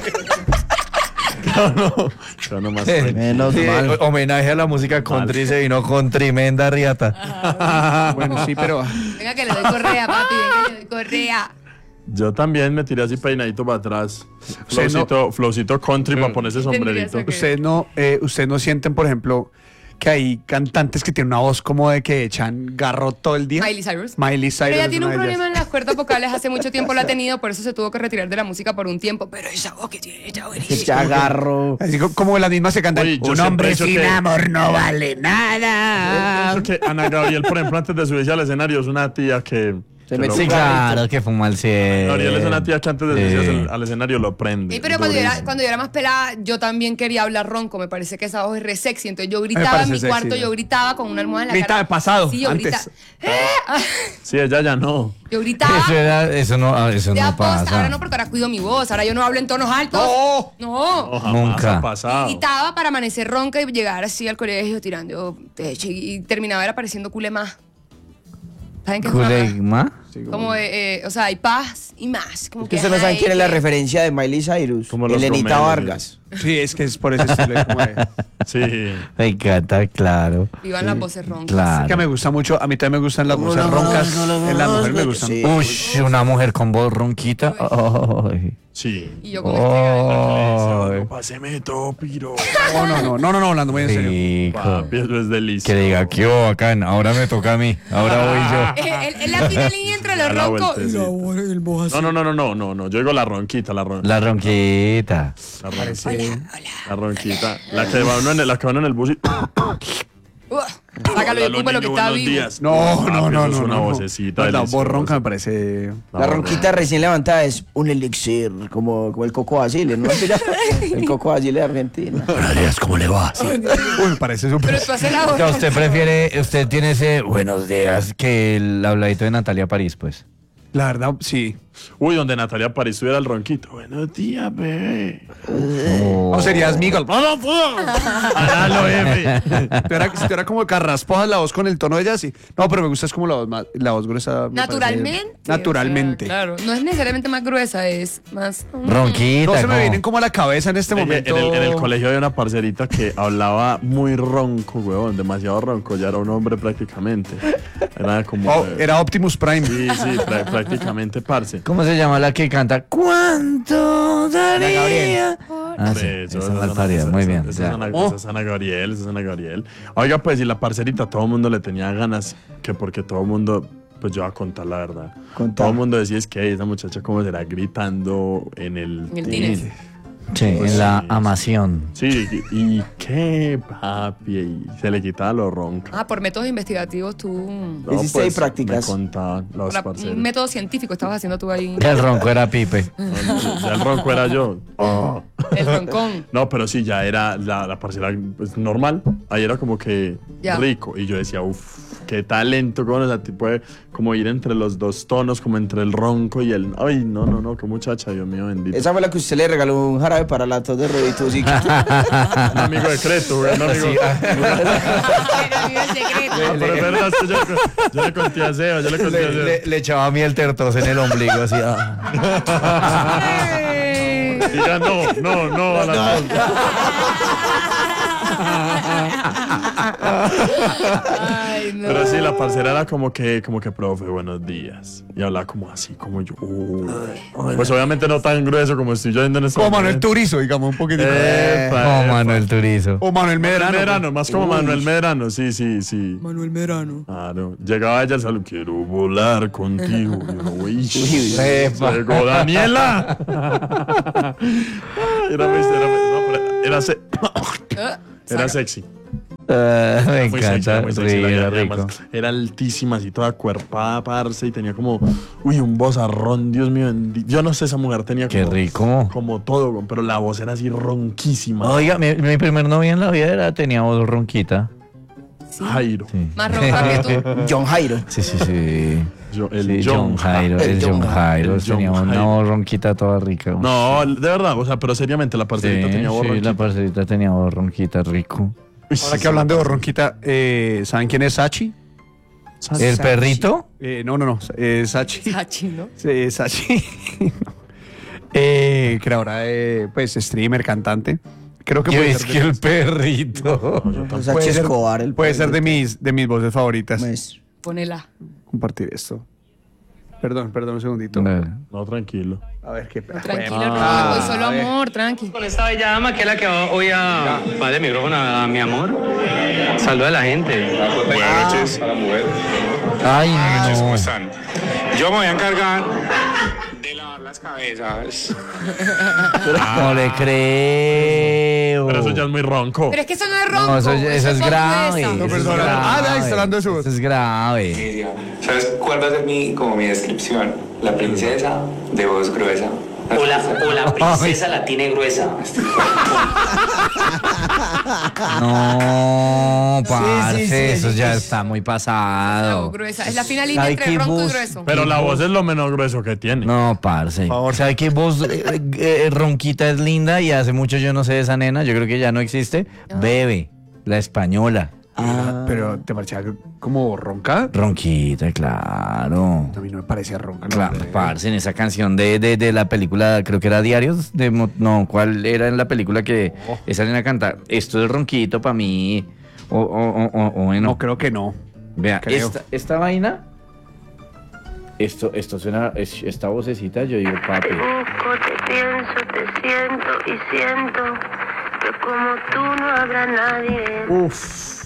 Speaker 2: No, no. Yo nomás.
Speaker 1: Eh,
Speaker 4: Menos
Speaker 1: sí,
Speaker 4: mal.
Speaker 1: o- homenaje a la música country se vino con tremenda riata.
Speaker 5: Bueno, sí, pero
Speaker 3: Venga que le doy correa, papi, venga que le doy correa.
Speaker 2: Yo también me tiré así peinadito para atrás.
Speaker 5: Usted no-
Speaker 2: Flowcito, flowcito country para ponerse
Speaker 3: Tendría
Speaker 2: sombrerito.
Speaker 3: que-
Speaker 5: ustedes no, eh, ustedes no sienten, por ejemplo, que hay cantantes que tienen una voz como de que echan garro todo el día.
Speaker 3: Miley Cyrus.
Speaker 5: Miley Cyrus.
Speaker 3: Pero ella
Speaker 5: es
Speaker 3: tiene un
Speaker 5: una de
Speaker 3: problema
Speaker 5: ellas.
Speaker 3: en las cuerdas vocales, hace mucho tiempo la ha tenido, por eso se tuvo que retirar de la música por un tiempo. Pero esa voz que tiene, ella buenísima.
Speaker 4: Ya agarro.
Speaker 5: Así co- como las mismas se cantan.
Speaker 2: Oye, yo
Speaker 5: Un
Speaker 2: siempre
Speaker 5: hombre
Speaker 2: he dicho
Speaker 5: sin
Speaker 2: que-
Speaker 5: amor no vale
Speaker 2: Yo
Speaker 5: nada.
Speaker 2: pienso que Ana Gabriel, por ejemplo, antes de subirse al escenario, es una tía que.
Speaker 4: Se
Speaker 2: que
Speaker 4: mete-
Speaker 2: lo-
Speaker 1: Sí, claro, que fuma al cielo.
Speaker 2: Gabriel es una tía que antes de subirse
Speaker 1: Sí.
Speaker 2: al, al escenario lo prende.
Speaker 3: Sí, pero cuando yo, era,
Speaker 2: durísimo.
Speaker 3: cuando yo era más pelada, yo también quería hablar ronco. Me parece que esa voz es re sexy. Entonces yo gritaba
Speaker 5: parece
Speaker 3: en mi
Speaker 5: sexy,
Speaker 3: cuarto,
Speaker 5: ¿no?
Speaker 3: yo gritaba con una almohada en la
Speaker 5: Gritaba
Speaker 3: cara.
Speaker 5: pasado,
Speaker 3: Sí, yo
Speaker 5: antes.
Speaker 3: gritaba.
Speaker 2: Sí, ella ya no.
Speaker 3: Yo gritaba.
Speaker 1: Eso, era, eso no, ah, eso
Speaker 3: de
Speaker 1: no
Speaker 3: aposta.
Speaker 1: pasa.
Speaker 3: Ahora no, porque ahora cuido mi voz. Ahora yo no hablo en tonos altos.
Speaker 5: ¡No!
Speaker 3: No.
Speaker 2: No, jamás
Speaker 1: Nunca.
Speaker 2: ha pasado.
Speaker 3: Gritaba para amanecer ronca y llegar así al colegio tirando pecho. Y, y terminaba era pareciendo culema. ¿Saben qué es una-
Speaker 1: ¿Culema?
Speaker 3: Como, eh, eh, o sea, hay paz y más. Como
Speaker 4: Es que usted no sabe
Speaker 3: ay,
Speaker 4: quién es la
Speaker 3: que-
Speaker 4: referencia de Miley Cyrus.
Speaker 2: Como los
Speaker 4: Elenita
Speaker 2: Romeros.
Speaker 4: Vargas.
Speaker 5: Sí, es que es por ese estilo. es como de-
Speaker 2: Sí.
Speaker 1: Me encanta, claro.
Speaker 3: Vivan las voces roncas.
Speaker 1: Claro.
Speaker 5: que me gusta mucho. A mí también me gustan las voces roncas. En las mujeres me gustan.
Speaker 4: Sí.
Speaker 1: Uy, una mujer con voz ronquita. Ay.
Speaker 2: Sí.
Speaker 3: Y yo con este gallo.
Speaker 1: Ay.
Speaker 2: Páseme todo, piro.
Speaker 5: No, no, no, no, no, no, hablando muy en serio.
Speaker 1: Rico.
Speaker 2: Papi, eso es delicioso.
Speaker 1: Que diga, ¿qué hubo, bacán? Ahora me toca a mí. Ahora voy yo.
Speaker 3: Es es- es la fina línea entre
Speaker 2: Da
Speaker 3: los
Speaker 2: la
Speaker 3: roncos.
Speaker 2: vueltecita. No, no, no, no, no, no, no. Yo digo la ronquita, la ronquita.
Speaker 1: La ronquita.
Speaker 2: La ronquita. La ronquita. La que va uno en el, la que va uno en el bus y.
Speaker 3: Uh, sácalo de
Speaker 2: Hola,
Speaker 3: cupo lo que
Speaker 2: niño,
Speaker 3: está
Speaker 2: buenos
Speaker 3: vivo.
Speaker 2: días.
Speaker 5: No,
Speaker 2: Papi,
Speaker 5: no, no,
Speaker 2: eso es
Speaker 5: no.
Speaker 2: una
Speaker 5: no.
Speaker 2: vocecita.
Speaker 5: La
Speaker 2: deliciosa.
Speaker 5: voz ronca me parece.
Speaker 4: La ronquita recién levantada es un elixir, como, como el Coco Basile, ¿no? El Coco Basile de Argentina.
Speaker 1: Buenos días, ¿cómo le va?
Speaker 5: Uy, me parece súper.
Speaker 3: Pero tú haces la voz.
Speaker 1: Ya, usted prefiere, usted tiene ese buenos días que el habladito de Natalia París, pues.
Speaker 5: La verdad, sí.
Speaker 2: Uy, donde Natalia París tuviera el ronquito. Buenos días, bebé.
Speaker 5: O serías Miguel.
Speaker 2: Hágalo, F.
Speaker 5: Tú era, si tú era como carrasposa la voz con el tono de ella, sí. No, pero me gusta es como la voz, más, la voz gruesa. me
Speaker 3: Naturalmente.
Speaker 5: parece- Naturalmente.
Speaker 3: o sea, claro. No es necesariamente más gruesa, es más.
Speaker 1: Ronquita.
Speaker 5: No se me
Speaker 1: como-
Speaker 5: vienen como a la cabeza en este
Speaker 2: En,
Speaker 5: momento.
Speaker 2: el, en el colegio había una parcerita que hablaba muy ronco, huevón, demasiado ronco. Ya era un hombre prácticamente. Era como.
Speaker 5: Oh,
Speaker 2: eh,
Speaker 5: era Optimus Prime.
Speaker 2: Sí, sí, prá- prácticamente parce.
Speaker 1: ¿Cómo se llama la que canta? ¿Cuánto daría? Ah, sí,
Speaker 2: Sí,
Speaker 1: esa
Speaker 2: eso-
Speaker 1: malparida,
Speaker 2: esa-
Speaker 1: muy
Speaker 2: esa-
Speaker 1: bien.
Speaker 2: Esa es
Speaker 1: ya.
Speaker 2: Ana,
Speaker 5: Oh.
Speaker 2: esa es Ana Gabriel, esa es Ana Gabriel. Oiga, pues, y la parcerita, todo el mundo le tenía ganas, que porque todo el mundo, pues yo voy a contar la verdad.
Speaker 4: Contá.
Speaker 2: Todo el mundo decía, es que esa muchacha cómo será gritando en el...
Speaker 3: En el tines.
Speaker 1: Sí, en la amación.
Speaker 2: Sí, y, y qué, papi, y se le quitaba lo ronca.
Speaker 3: Ah, por métodos investigativos tú.
Speaker 2: No,
Speaker 4: hiciste ahí prácticas.
Speaker 2: Me contaban los
Speaker 3: por
Speaker 2: parceros.
Speaker 3: un método científico estabas haciendo tú ahí.
Speaker 1: El ronco era Pipe.
Speaker 2: No, ya el ronco era yo. Oh.
Speaker 3: El roncón.
Speaker 2: No, pero sí, ya era la, la parcela pues, normal. Ahí era como que
Speaker 3: Ya.
Speaker 2: rico. Y yo decía, uff, qué talento, cómo, o sea, te puede como ir entre los dos tonos, como entre el ronco y el. Ay, no, no, no, qué muchacha, Dios mío, bendito.
Speaker 4: Esa fue la que usted le regaló un jarabe para la tos de ruiditos. Y...
Speaker 2: Un amigo de Creto, güey, un amigo.
Speaker 3: Era mi secreto.
Speaker 2: Ah, pero es verdad, es que yo, yo le conté a Seba, yo le conté a
Speaker 1: Le,
Speaker 2: Seba.
Speaker 1: le- le echaba miel tertos en el ombligo, así. ah.
Speaker 3: Ay.
Speaker 2: Diga no, no, no, a la tos.
Speaker 3: Ay, no.
Speaker 2: Pero sí, la parcera era como que, como que, profe, buenos días. Y hablaba como así, como yo. uh. Pues obviamente no tan grueso como estoy yo viendo en este
Speaker 5: Como Manuel
Speaker 2: momento.
Speaker 5: Turizo, digamos, un poquitico.
Speaker 2: Epa,
Speaker 1: Como
Speaker 2: epa.
Speaker 1: Manuel Turizo.
Speaker 5: O Manuel
Speaker 2: Manuel
Speaker 5: Medrano.
Speaker 2: Medrano, más como Manuel Medrano, sí, sí, sí.
Speaker 5: Manuel Medrano.
Speaker 2: Claro. Llegaba ella al salón, quiero volar contigo. Y uno, uy,
Speaker 1: Epa.
Speaker 2: llegó Daniela. era, muy- era, muy- no, pero era, se- era sexy.
Speaker 1: Ah, me
Speaker 2: Muy sexy,
Speaker 1: encanta.
Speaker 2: era muy sexy.
Speaker 1: Sí,
Speaker 2: la
Speaker 1: era
Speaker 2: vieja,
Speaker 1: rico.
Speaker 2: además, era altísima, así toda cuerpada, parce, y tenía como, uy, un vozarrón, Dios mío. bendi- Yo no sé, esa mujer tenía
Speaker 1: Qué
Speaker 2: como,
Speaker 1: rico.
Speaker 2: como todo, güey, pero la voz era así ronquísima.
Speaker 1: Oiga, mi, mi primer novia en la vida era, tenía voz ronquita.
Speaker 2: Jairo.
Speaker 1: Sí.
Speaker 3: Más ronca que tú.
Speaker 4: John Jairo.
Speaker 1: Sí, sí, sí.
Speaker 2: Yo- el
Speaker 1: Sí,
Speaker 2: John
Speaker 1: John Jairo,
Speaker 4: El
Speaker 1: el
Speaker 4: John
Speaker 1: John Jairo.
Speaker 2: El
Speaker 1: Tenía
Speaker 2: John
Speaker 1: una
Speaker 2: Jairo.
Speaker 1: voz ronquita toda rica.
Speaker 2: No, de verdad, o sea, pero seriamente la
Speaker 1: sí,
Speaker 2: parcerita tenía voz
Speaker 1: sí,
Speaker 2: ronquita.
Speaker 1: la parcerita tenía voz ronquita, rico.
Speaker 2: Uy,
Speaker 5: Ahora
Speaker 2: sí,
Speaker 5: que hablando
Speaker 2: sí,
Speaker 5: de Ronquita, eh, ¿saben quién es Sachi?
Speaker 1: ¿El perrito?
Speaker 5: Eh, no, no, no. Eh, Sachi.
Speaker 3: Sachi, ¿no?
Speaker 5: Sí, Sachi. eh, creadora de, pues, streamer, cantante. Creo que
Speaker 1: ¿Qué
Speaker 5: puede
Speaker 1: es
Speaker 5: ser
Speaker 1: que
Speaker 5: de,
Speaker 1: el perrito?
Speaker 4: O sea,
Speaker 5: puede ser,
Speaker 4: Escobar, el
Speaker 5: puede ser de
Speaker 4: perrito.
Speaker 5: mis, de mis voces favoritas.
Speaker 4: Pues,
Speaker 3: Ponela.
Speaker 5: Compartir esto. Perdón, perdón un segundito.
Speaker 2: No, tranquilo.
Speaker 5: A ver qué
Speaker 3: Tranquilo,
Speaker 5: Ah,
Speaker 3: no, hoy solo
Speaker 5: a ver.
Speaker 3: amor, tranqui.
Speaker 6: Con esta bella dama que es la que va hoy a darle el micrófono a mi amor. Saluda a la gente.
Speaker 7: Buenas noches a la mujer.
Speaker 1: Ay,
Speaker 7: ¿Cómo
Speaker 1: no.
Speaker 7: están? Yo me voy a encargar de lavar las cabezas.
Speaker 1: No le creo.
Speaker 2: Pero eso ya es muy ronco.
Speaker 3: Pero es que eso no es ronco.
Speaker 1: No, eso, eso es
Speaker 3: voz
Speaker 1: grave.
Speaker 3: gruesa.
Speaker 5: No,
Speaker 1: eso es
Speaker 5: perdona.
Speaker 1: grave.
Speaker 5: Ah, ya, está hablando de su voz.
Speaker 1: Eso es grave.
Speaker 7: ¿Sabes cuál va a ser mi, como mi descripción? La princesa de voz gruesa.
Speaker 6: O la, o la princesa la tiene gruesa.
Speaker 1: No, parce,
Speaker 4: sí, sí,
Speaker 1: eso
Speaker 4: sí,
Speaker 1: ya
Speaker 4: sí.
Speaker 1: está muy
Speaker 3: La
Speaker 1: pasado.
Speaker 3: voz gruesa. Es la fina línea
Speaker 1: Ay,
Speaker 3: entre
Speaker 1: qué
Speaker 3: ronco y
Speaker 1: voz.
Speaker 3: grueso.
Speaker 2: Pero la voz es lo menos grueso que tiene.
Speaker 1: No, parce. ¿Sabe qué voz eh, eh, ronquita es linda? Y hace mucho yo no sé de esa nena, yo creo que ya no existe. Bebe, la española.
Speaker 4: ah,
Speaker 5: Pero te parecía como ronca.
Speaker 1: Ronquita, claro.
Speaker 5: A mí no me parecía ronca. no,
Speaker 1: Claro,
Speaker 5: hombre.
Speaker 1: parce, en esa canción de, de, de la película, creo que era Diarios, de, Mo- no, ¿cuál era en la película que esa nena canta? Esto es ronquito para mí, o, o, o, o- o bueno,
Speaker 5: No, creo que no.
Speaker 1: vea,
Speaker 5: creo.
Speaker 1: esta, esta vaina, esto, esto suena, es- esta vocecita, yo digo, papi,
Speaker 8: Busco, te pienso, te siento y siento que como tú no habrá nadie.
Speaker 2: Uf.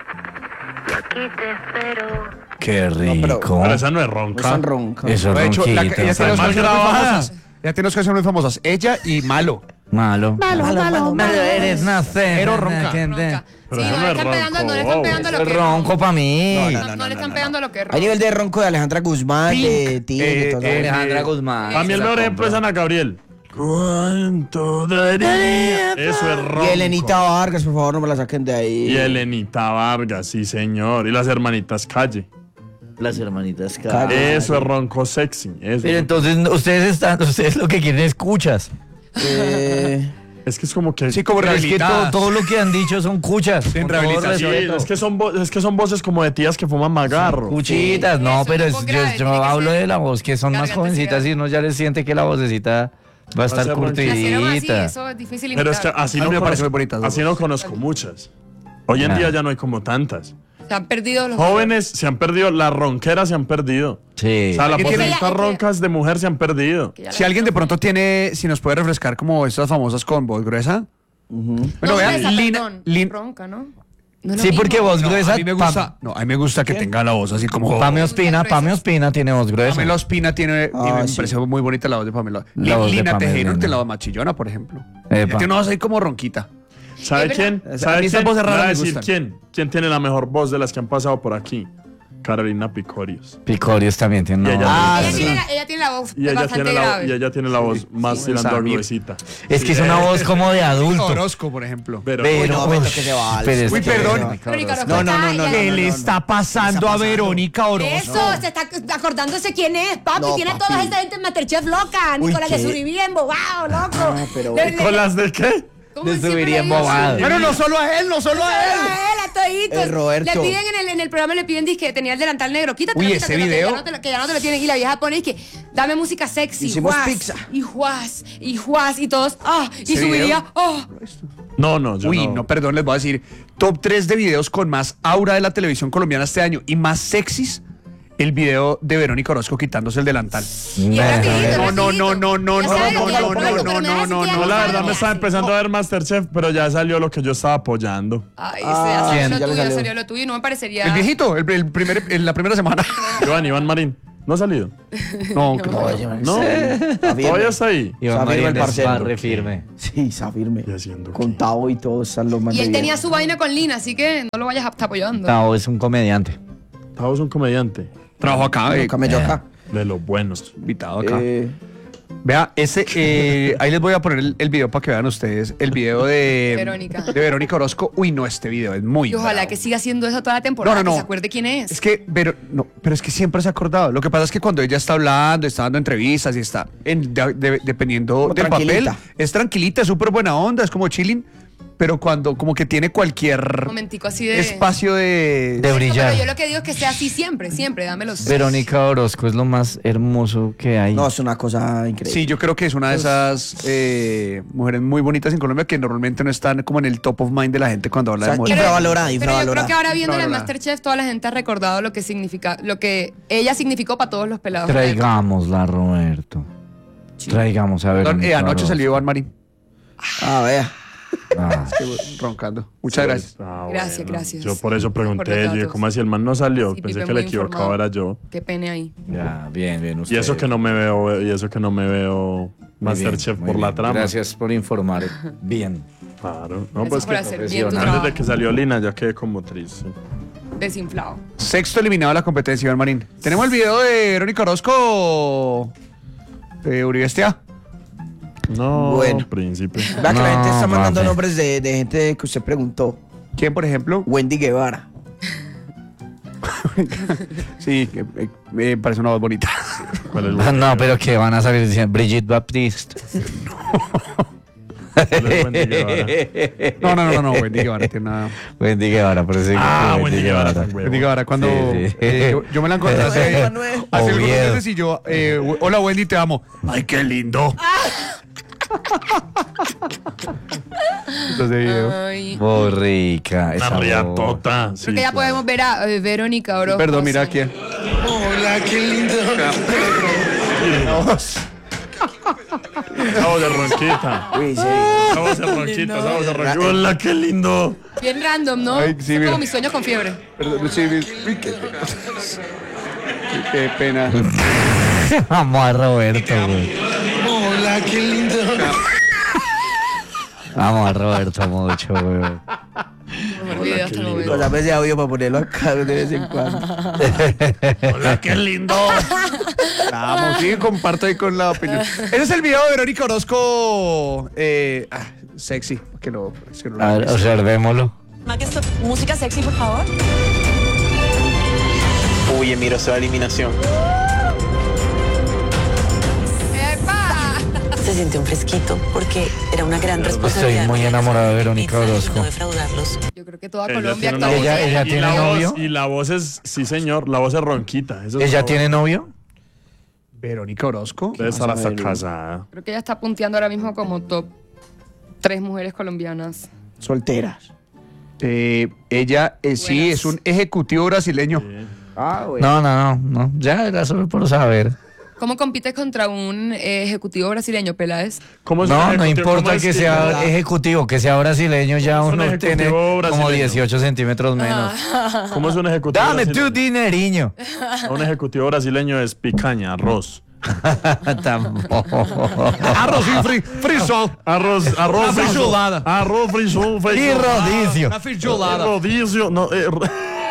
Speaker 8: Y aquí te espero.
Speaker 1: qué
Speaker 4: pero-
Speaker 1: rico.
Speaker 2: Pero esa no es
Speaker 4: no
Speaker 2: ronca.
Speaker 4: son roncos.
Speaker 1: Eso
Speaker 5: De
Speaker 1: es
Speaker 5: hecho, la-
Speaker 1: ronquita.
Speaker 5: ella tiene dos
Speaker 2: mal
Speaker 5: canciones muy
Speaker 2: grabada.
Speaker 5: famosas. Ella tiene dos canciones muy famosas. Ella y Malo.
Speaker 1: Malo.
Speaker 4: Malo, malo, malo.
Speaker 1: eres una
Speaker 5: Pero ronca.
Speaker 3: Ronca.
Speaker 2: Pero
Speaker 3: Sí,
Speaker 2: eso
Speaker 3: no
Speaker 2: no
Speaker 3: le
Speaker 2: es
Speaker 3: están pegando, no le
Speaker 2: ronco,
Speaker 3: están pegando
Speaker 1: Es
Speaker 3: lo que es
Speaker 1: ronco para mí.
Speaker 3: No, no le están pegando lo que es
Speaker 4: Hay
Speaker 3: ronco.
Speaker 4: nivel de ronco de Alejandra Guzmán, de Tigre,
Speaker 5: eh,
Speaker 4: de todas
Speaker 5: eh,
Speaker 4: esas.
Speaker 1: Alejandra Guzmán.
Speaker 2: A mí el mejor ejemplo es Ana Gabriel. ¿Cuánto daría? Eso es ronco.
Speaker 4: Y Elenita Vargas, por favor, no me la saquen de ahí.
Speaker 2: Y Elenita Vargas, sí señor. Y las hermanitas Calle.
Speaker 1: Las hermanitas
Speaker 4: Calle.
Speaker 2: Eso es ronco sexy. Eso.
Speaker 1: Pero entonces ustedes están, ustedes lo que quieren escuchas.
Speaker 4: Eh,
Speaker 2: Es que es como que...
Speaker 5: Sí, como
Speaker 1: Pero es que todo,
Speaker 5: rehabilitadas.
Speaker 1: todo lo que han dicho son cuchas.
Speaker 5: En
Speaker 1: Con todo
Speaker 5: rehabilitación.
Speaker 2: Sí,
Speaker 1: respeto.
Speaker 2: es que, son vo- es que son voces como de tías que fuman magarro.
Speaker 1: Cuchitas, no,
Speaker 3: Eso,
Speaker 1: pero
Speaker 3: un
Speaker 1: es-
Speaker 3: poco
Speaker 1: yo,
Speaker 3: grave,
Speaker 1: yo
Speaker 3: tiene que
Speaker 1: hablo
Speaker 3: ser
Speaker 1: de la voz que son más
Speaker 3: garganta
Speaker 1: jovencitas
Speaker 3: cerrada.
Speaker 1: y uno ya les siente que la vocecita va a estar
Speaker 2: ser ronquita.
Speaker 3: Nacieron así,
Speaker 1: curtidita.
Speaker 3: eso es difícil
Speaker 2: Pero es que
Speaker 3: imitar.
Speaker 2: así
Speaker 5: A mí
Speaker 2: no,
Speaker 5: me parecen
Speaker 2: conozco,
Speaker 5: muy bonitas las
Speaker 2: así no conozco muchas. Hoy en
Speaker 1: Ah.
Speaker 2: día ya no hay como tantas.
Speaker 3: Se han perdido los
Speaker 2: Jóvenes se han perdido, las ronqueras se han perdido.
Speaker 1: Sí.
Speaker 2: O sea, las
Speaker 5: ¿Qué tiene?
Speaker 2: vocecitas roncas de mujer se han perdido.
Speaker 3: que ya
Speaker 5: Si
Speaker 3: la-
Speaker 5: alguien de pronto tiene, si nos puede refrescar como estas famosas con voz gruesa. Bueno,
Speaker 3: no,
Speaker 5: vean,
Speaker 3: gruesa,
Speaker 5: Lina,
Speaker 3: perdón,
Speaker 5: Lin-
Speaker 3: ronca, ¿no? No es lo
Speaker 1: Sí,
Speaker 3: mismo.
Speaker 1: porque voz
Speaker 5: No,
Speaker 1: gruesa.
Speaker 5: a mí me gusta, no, a mí me gusta que tenga la voz así como.
Speaker 1: Pame Ospina, Pame Ospina tiene voz gruesa.
Speaker 5: Pamela Ospina tiene, y
Speaker 4: Ah,
Speaker 5: me
Speaker 4: sí.
Speaker 5: pareció muy bonita la voz de Pamela.
Speaker 1: La voz de
Speaker 5: Lina
Speaker 1: Pamela,
Speaker 5: Tejero
Speaker 1: linda.
Speaker 5: tiene la voz más chillona, por ejemplo.
Speaker 1: Epa.
Speaker 5: Ella tiene una voz ahí como ronquita.
Speaker 2: ¿Sabe
Speaker 3: Es
Speaker 2: quién?
Speaker 5: verdad. A
Speaker 2: ¿Sabe
Speaker 5: mí esas
Speaker 2: quién?
Speaker 5: voces
Speaker 2: Me va
Speaker 5: raras
Speaker 2: a
Speaker 5: me
Speaker 2: decir
Speaker 5: gustan.
Speaker 2: quién. ¿Quién tiene la mejor voz de las que han pasado por aquí? Carolina Picorius.
Speaker 1: Picorius también tiene
Speaker 2: Y
Speaker 1: una
Speaker 2: ella-
Speaker 1: voz.
Speaker 4: Ah,
Speaker 3: ella,
Speaker 4: sí.
Speaker 3: tiene, ella tiene la voz
Speaker 2: Y ella,
Speaker 3: bastante
Speaker 2: tiene la,
Speaker 3: grave.
Speaker 2: y ella tiene la voz más tirando a
Speaker 5: Samir.
Speaker 2: gruesita.
Speaker 1: Es que es una voz como de adulto.
Speaker 5: Orozco, por ejemplo.
Speaker 2: Pero,
Speaker 1: Pero,
Speaker 4: Uy, no,
Speaker 1: uy,
Speaker 4: me toque ese vals.
Speaker 1: pero es
Speaker 5: Uy,
Speaker 1: que-
Speaker 5: perdón.
Speaker 3: Verónica Orozco
Speaker 4: No, no, no,
Speaker 3: está-
Speaker 4: no,
Speaker 3: ya-
Speaker 4: no,
Speaker 5: ¿Qué
Speaker 4: no,
Speaker 5: le
Speaker 4: no.
Speaker 5: está pasando a Verónica Orozco?
Speaker 9: Eso, se está acordándose quién es, papi.
Speaker 4: No,
Speaker 9: Tiene
Speaker 4: papi.
Speaker 9: toda esta gente en Masterchef loca.
Speaker 4: Uy,
Speaker 9: Nicolás de
Speaker 4: ¿qué?
Speaker 9: Suribí embobado, loco.
Speaker 4: Ah, pero-
Speaker 9: Le- le-
Speaker 2: ¿Nicolás de qué?
Speaker 3: ¿Cómo
Speaker 1: Le
Speaker 3: siempre
Speaker 1: subiría
Speaker 3: le digo?
Speaker 1: embobado.
Speaker 5: Pero no solo a él, no solo a él.
Speaker 9: a él, a toditos.
Speaker 4: El Roberto.
Speaker 3: Le piden en el, en el programa, le piden que tenía el delantal negro. Quítate,
Speaker 5: Uy,
Speaker 3: quítate,
Speaker 5: ese
Speaker 3: que
Speaker 5: video.
Speaker 3: ya no te lo- que ya no te lo tienen. Y la vieja pone y que dame música sexy.
Speaker 4: Hicimos
Speaker 3: juas,
Speaker 4: pizza.
Speaker 3: Y juas, y juas, y todos. Ah, y
Speaker 5: ¿Ese
Speaker 3: subiría.
Speaker 5: video?
Speaker 3: Oh.
Speaker 2: No, no, yo
Speaker 5: Uy,
Speaker 2: no.
Speaker 5: no, perdón, les voy a decir. Top tres de videos con más aura de la televisión colombiana este año y más sexys. El video de Verónica Orozco quitándose el delantal.
Speaker 3: Y es rapidito, es
Speaker 5: No, no,
Speaker 3: rapidito.
Speaker 5: no, no,
Speaker 3: Ya
Speaker 5: no,
Speaker 3: sabe
Speaker 5: no,
Speaker 3: lo que
Speaker 5: no,
Speaker 3: es,
Speaker 5: no,
Speaker 3: pero
Speaker 5: no,
Speaker 3: me
Speaker 5: no,
Speaker 3: da
Speaker 5: no,
Speaker 3: así
Speaker 5: no,
Speaker 3: que
Speaker 2: No,
Speaker 3: ya
Speaker 2: la
Speaker 3: sabe
Speaker 2: verdad
Speaker 3: lo
Speaker 2: me
Speaker 3: que
Speaker 2: estaba
Speaker 3: hace.
Speaker 2: empezando a ver Masterchef, pero ya salió lo que yo estaba apoyando.
Speaker 3: Ay,
Speaker 4: Ah,
Speaker 3: se salió
Speaker 4: sí,
Speaker 3: lo
Speaker 4: ya le
Speaker 3: tuyo,
Speaker 4: salió.
Speaker 3: salió lo tuyo y no me parecería.
Speaker 5: El viejito, el, el primer, en la primera semana.
Speaker 2: Joan, Iván Marín, ¿no ha salido?
Speaker 5: No, que no.
Speaker 2: No, todavía está ahí.
Speaker 1: Iván
Speaker 4: Zafir,
Speaker 1: Marín
Speaker 4: el
Speaker 1: es
Speaker 4: parcero.
Speaker 1: barre firme.
Speaker 4: Sí, Zafirme.
Speaker 2: ¿Y haciendo
Speaker 4: Con
Speaker 2: qué?
Speaker 4: Tavo y todos están los más
Speaker 3: Y
Speaker 4: de
Speaker 3: él tenía
Speaker 4: bien.
Speaker 3: su vaina con Lina, así que no lo vayas a estar apoyando.
Speaker 1: Tao es un comediante.
Speaker 2: Tavo es un comediante
Speaker 5: Trabajo acá, eh,
Speaker 4: Camello acá.
Speaker 2: de los buenos.
Speaker 5: invitado acá.
Speaker 4: Eh,
Speaker 5: Vea, ese, eh, ahí les voy a poner el, el video para que vean ustedes. El video de
Speaker 3: Verónica.
Speaker 5: de Verónica Orozco. Uy, no, este video es muy
Speaker 3: Y ojalá
Speaker 5: bravo.
Speaker 3: que siga haciendo eso toda la temporada,
Speaker 5: No, no, no.
Speaker 3: que se acuerde quién es.
Speaker 5: Es que, pero, no, pero es que siempre se ha acordado. Lo que pasa es que cuando ella está hablando, está dando entrevistas y está, en, de- de- dependiendo
Speaker 4: Como
Speaker 5: del
Speaker 4: tranquilita.
Speaker 5: papel, es tranquilita, es súper buena onda, es como chilling, pero cuando como que tiene cualquier
Speaker 3: Momentico así de.
Speaker 5: espacio de...
Speaker 1: De brillar.
Speaker 3: Pero yo lo que digo es que sea así siempre, siempre, dámelos.
Speaker 1: Verónica Orozco es lo más hermoso que hay.
Speaker 4: no, es una cosa increíble.
Speaker 5: Sí, yo creo que es una de esas eh, mujeres muy bonitas en Colombia que normalmente no están como en el top of mind de la gente cuando habla
Speaker 4: O sea,
Speaker 5: de mujeres.
Speaker 4: infravalorada,
Speaker 3: Pero yo creo
Speaker 4: infravalorada.
Speaker 3: que ahora viendo la
Speaker 5: Infravalorada.
Speaker 3: Masterchef, toda la gente ha recordado lo que significa, lo que ella significó para todos los pelados.
Speaker 1: Traigámosla, Roberto. Traigamos a
Speaker 5: Perdón,
Speaker 1: Verónica
Speaker 5: eh, anoche
Speaker 1: Orozco.
Speaker 5: salió Iván Marín.
Speaker 4: Ah, vea.
Speaker 1: Ah.
Speaker 5: Roncando. Muchas gracias.
Speaker 2: Ah,
Speaker 3: Gracias, gracias.
Speaker 2: Yo por eso
Speaker 3: Por los
Speaker 2: pregunté, yo,
Speaker 3: datos.
Speaker 2: ¿cómo así el man no salió?
Speaker 3: Sí,
Speaker 2: Pensé
Speaker 3: Pipe,
Speaker 2: que el
Speaker 3: muy
Speaker 2: equivocado
Speaker 3: informado.
Speaker 2: era yo.
Speaker 3: Qué pene ahí.
Speaker 1: Ya, bien, bien.
Speaker 2: Y
Speaker 1: ustedes.
Speaker 2: eso que no me veo, y eso que no me veo
Speaker 1: Muy
Speaker 2: Masterchef
Speaker 1: bien, muy
Speaker 2: por la
Speaker 1: bien.
Speaker 2: trama.
Speaker 1: Gracias por informar. Bien.
Speaker 2: Claro. No,
Speaker 3: Gracias
Speaker 2: pues
Speaker 3: por
Speaker 2: que
Speaker 3: hacer bien tu
Speaker 1: profesional.
Speaker 3: trabajo.
Speaker 2: desde que salió Lina ya quedé como triste.
Speaker 3: Desinflado.
Speaker 5: Sexto eliminado de la competencia, Iván Marín. Tenemos el video de Verónica Orozco de Uribe Estea.
Speaker 2: No,
Speaker 4: Bueno.
Speaker 2: príncipe.
Speaker 4: Vea que la
Speaker 1: No,
Speaker 4: gente está mandando
Speaker 1: papi.
Speaker 4: nombres de, de gente que usted preguntó.
Speaker 5: ¿Quién, por ejemplo?
Speaker 4: Wendy Guevara.
Speaker 5: Sí, que, eh, me parece una voz bonita.
Speaker 2: ¿Cuál es el
Speaker 1: Ah,
Speaker 2: buen-
Speaker 1: no, pero que van a salir diciendo Brigitte Baptiste.
Speaker 2: cuál es el buen de Guevara?
Speaker 5: No, no, no, no, Wendy Guevara tiene nada.
Speaker 1: Wendy Guevara, por eso digo
Speaker 2: Ah,
Speaker 1: que
Speaker 2: Wendy Guevara, tan huevo.
Speaker 5: Wendy Guevara, cuando
Speaker 1: Sí, sí.
Speaker 5: eh, yo, yo me la encontré hace,
Speaker 4: Manuel.
Speaker 5: hace algunos
Speaker 1: Oviedo.
Speaker 5: meses y yo, eh, hola Wendy, te amo. Ay, qué lindo. Entonces, video.
Speaker 3: Ay.
Speaker 1: Muy rica. esa
Speaker 2: Una
Speaker 1: voz.
Speaker 2: riatota. Sí,
Speaker 3: Creo que ya
Speaker 2: claro.
Speaker 3: podemos ver a eh, Verónica Orozco.
Speaker 5: Perdón, mira quién.
Speaker 2: Esa voz de ronquita.
Speaker 4: Uy, sí.
Speaker 2: Esa voz de ronquita, esa voz de ronquita. Hola, qué lindo.
Speaker 3: Bien random, ¿no?
Speaker 5: Ay, sí,
Speaker 3: Son
Speaker 5: mira.
Speaker 3: como mis sueños con fiebre.
Speaker 5: Perdón, sí, mi- uy, qué pena. Qué pena.
Speaker 1: Vamos a Roberto, güey.
Speaker 10: Hola, qué lindo.
Speaker 1: Vamos a Roberto mucho, güey.
Speaker 3: Mejor video hasta el momento.
Speaker 4: Con la vez de audio para ponerlo acá de vez en cuando.
Speaker 2: Hola, qué lindo.
Speaker 5: Vamos, sí, comparto ahí con la opinión. Ese es el video de Verónica Orozco. Eh, ah, sexy. Que no, es que no la
Speaker 1: A ver, observémoslo.
Speaker 9: Música sexy, por favor.
Speaker 10: Uy, miro esa eliminación.
Speaker 3: ¡Epa!
Speaker 11: Se sintió un fresquito porque era una gran responsabilidad.
Speaker 1: Estoy muy enamorado de Verónica Orozco.
Speaker 11: No defraudarlos.
Speaker 3: Yo creo que toda
Speaker 2: Ella
Speaker 3: Colombia
Speaker 2: tiene una
Speaker 3: actualmente-
Speaker 2: voz-
Speaker 1: Ella- ella
Speaker 2: y
Speaker 1: tiene
Speaker 2: la voz-
Speaker 1: novio.
Speaker 2: Y la voz es, sí señor, la voz es ronquita. Eso es
Speaker 1: ¿Ella
Speaker 2: una
Speaker 1: tiene
Speaker 2: voz-
Speaker 1: novio?
Speaker 5: Verónica Orozco.
Speaker 2: Debe estar
Speaker 4: Vamos a
Speaker 2: hasta
Speaker 4: ver.
Speaker 2: casada.
Speaker 3: Creo que ella está punteando ahora mismo como top tres mujeres colombianas.
Speaker 4: Solteras.
Speaker 5: Eh, ella eh, sí
Speaker 3: Buenas.
Speaker 5: es un ejecutivo brasileño.
Speaker 4: Ah, güey.
Speaker 1: No, no, no, no. Ya era solo por saber.
Speaker 3: ¿Cómo compites contra un eh, ejecutivo brasileño, Peláez?
Speaker 2: ¿Cómo es un
Speaker 1: No, no
Speaker 2: ejecutivo? ¿Cómo
Speaker 1: importa
Speaker 2: es
Speaker 1: que sea
Speaker 2: ¿verdad?
Speaker 1: ejecutivo, que sea brasileño, ya
Speaker 2: Es un
Speaker 1: uno
Speaker 2: ejecutivo
Speaker 1: tiene como
Speaker 2: brasileño.
Speaker 1: dieciocho centímetros menos.
Speaker 2: ¿Cómo es un ejecutivo
Speaker 1: Dame tu
Speaker 2: brasileño?
Speaker 1: dineriño.
Speaker 2: Un ejecutivo brasileño es picaña, arroz.
Speaker 1: Tampoco.
Speaker 5: Arroz y fri frisol.
Speaker 2: Arroz, arroz
Speaker 5: Una
Speaker 2: frisol.
Speaker 5: frijolada.
Speaker 2: Arroz, frisol,
Speaker 1: Y
Speaker 2: frisol.
Speaker 1: rodicio.
Speaker 5: Una frijolada.
Speaker 2: Rodicio, no, eh,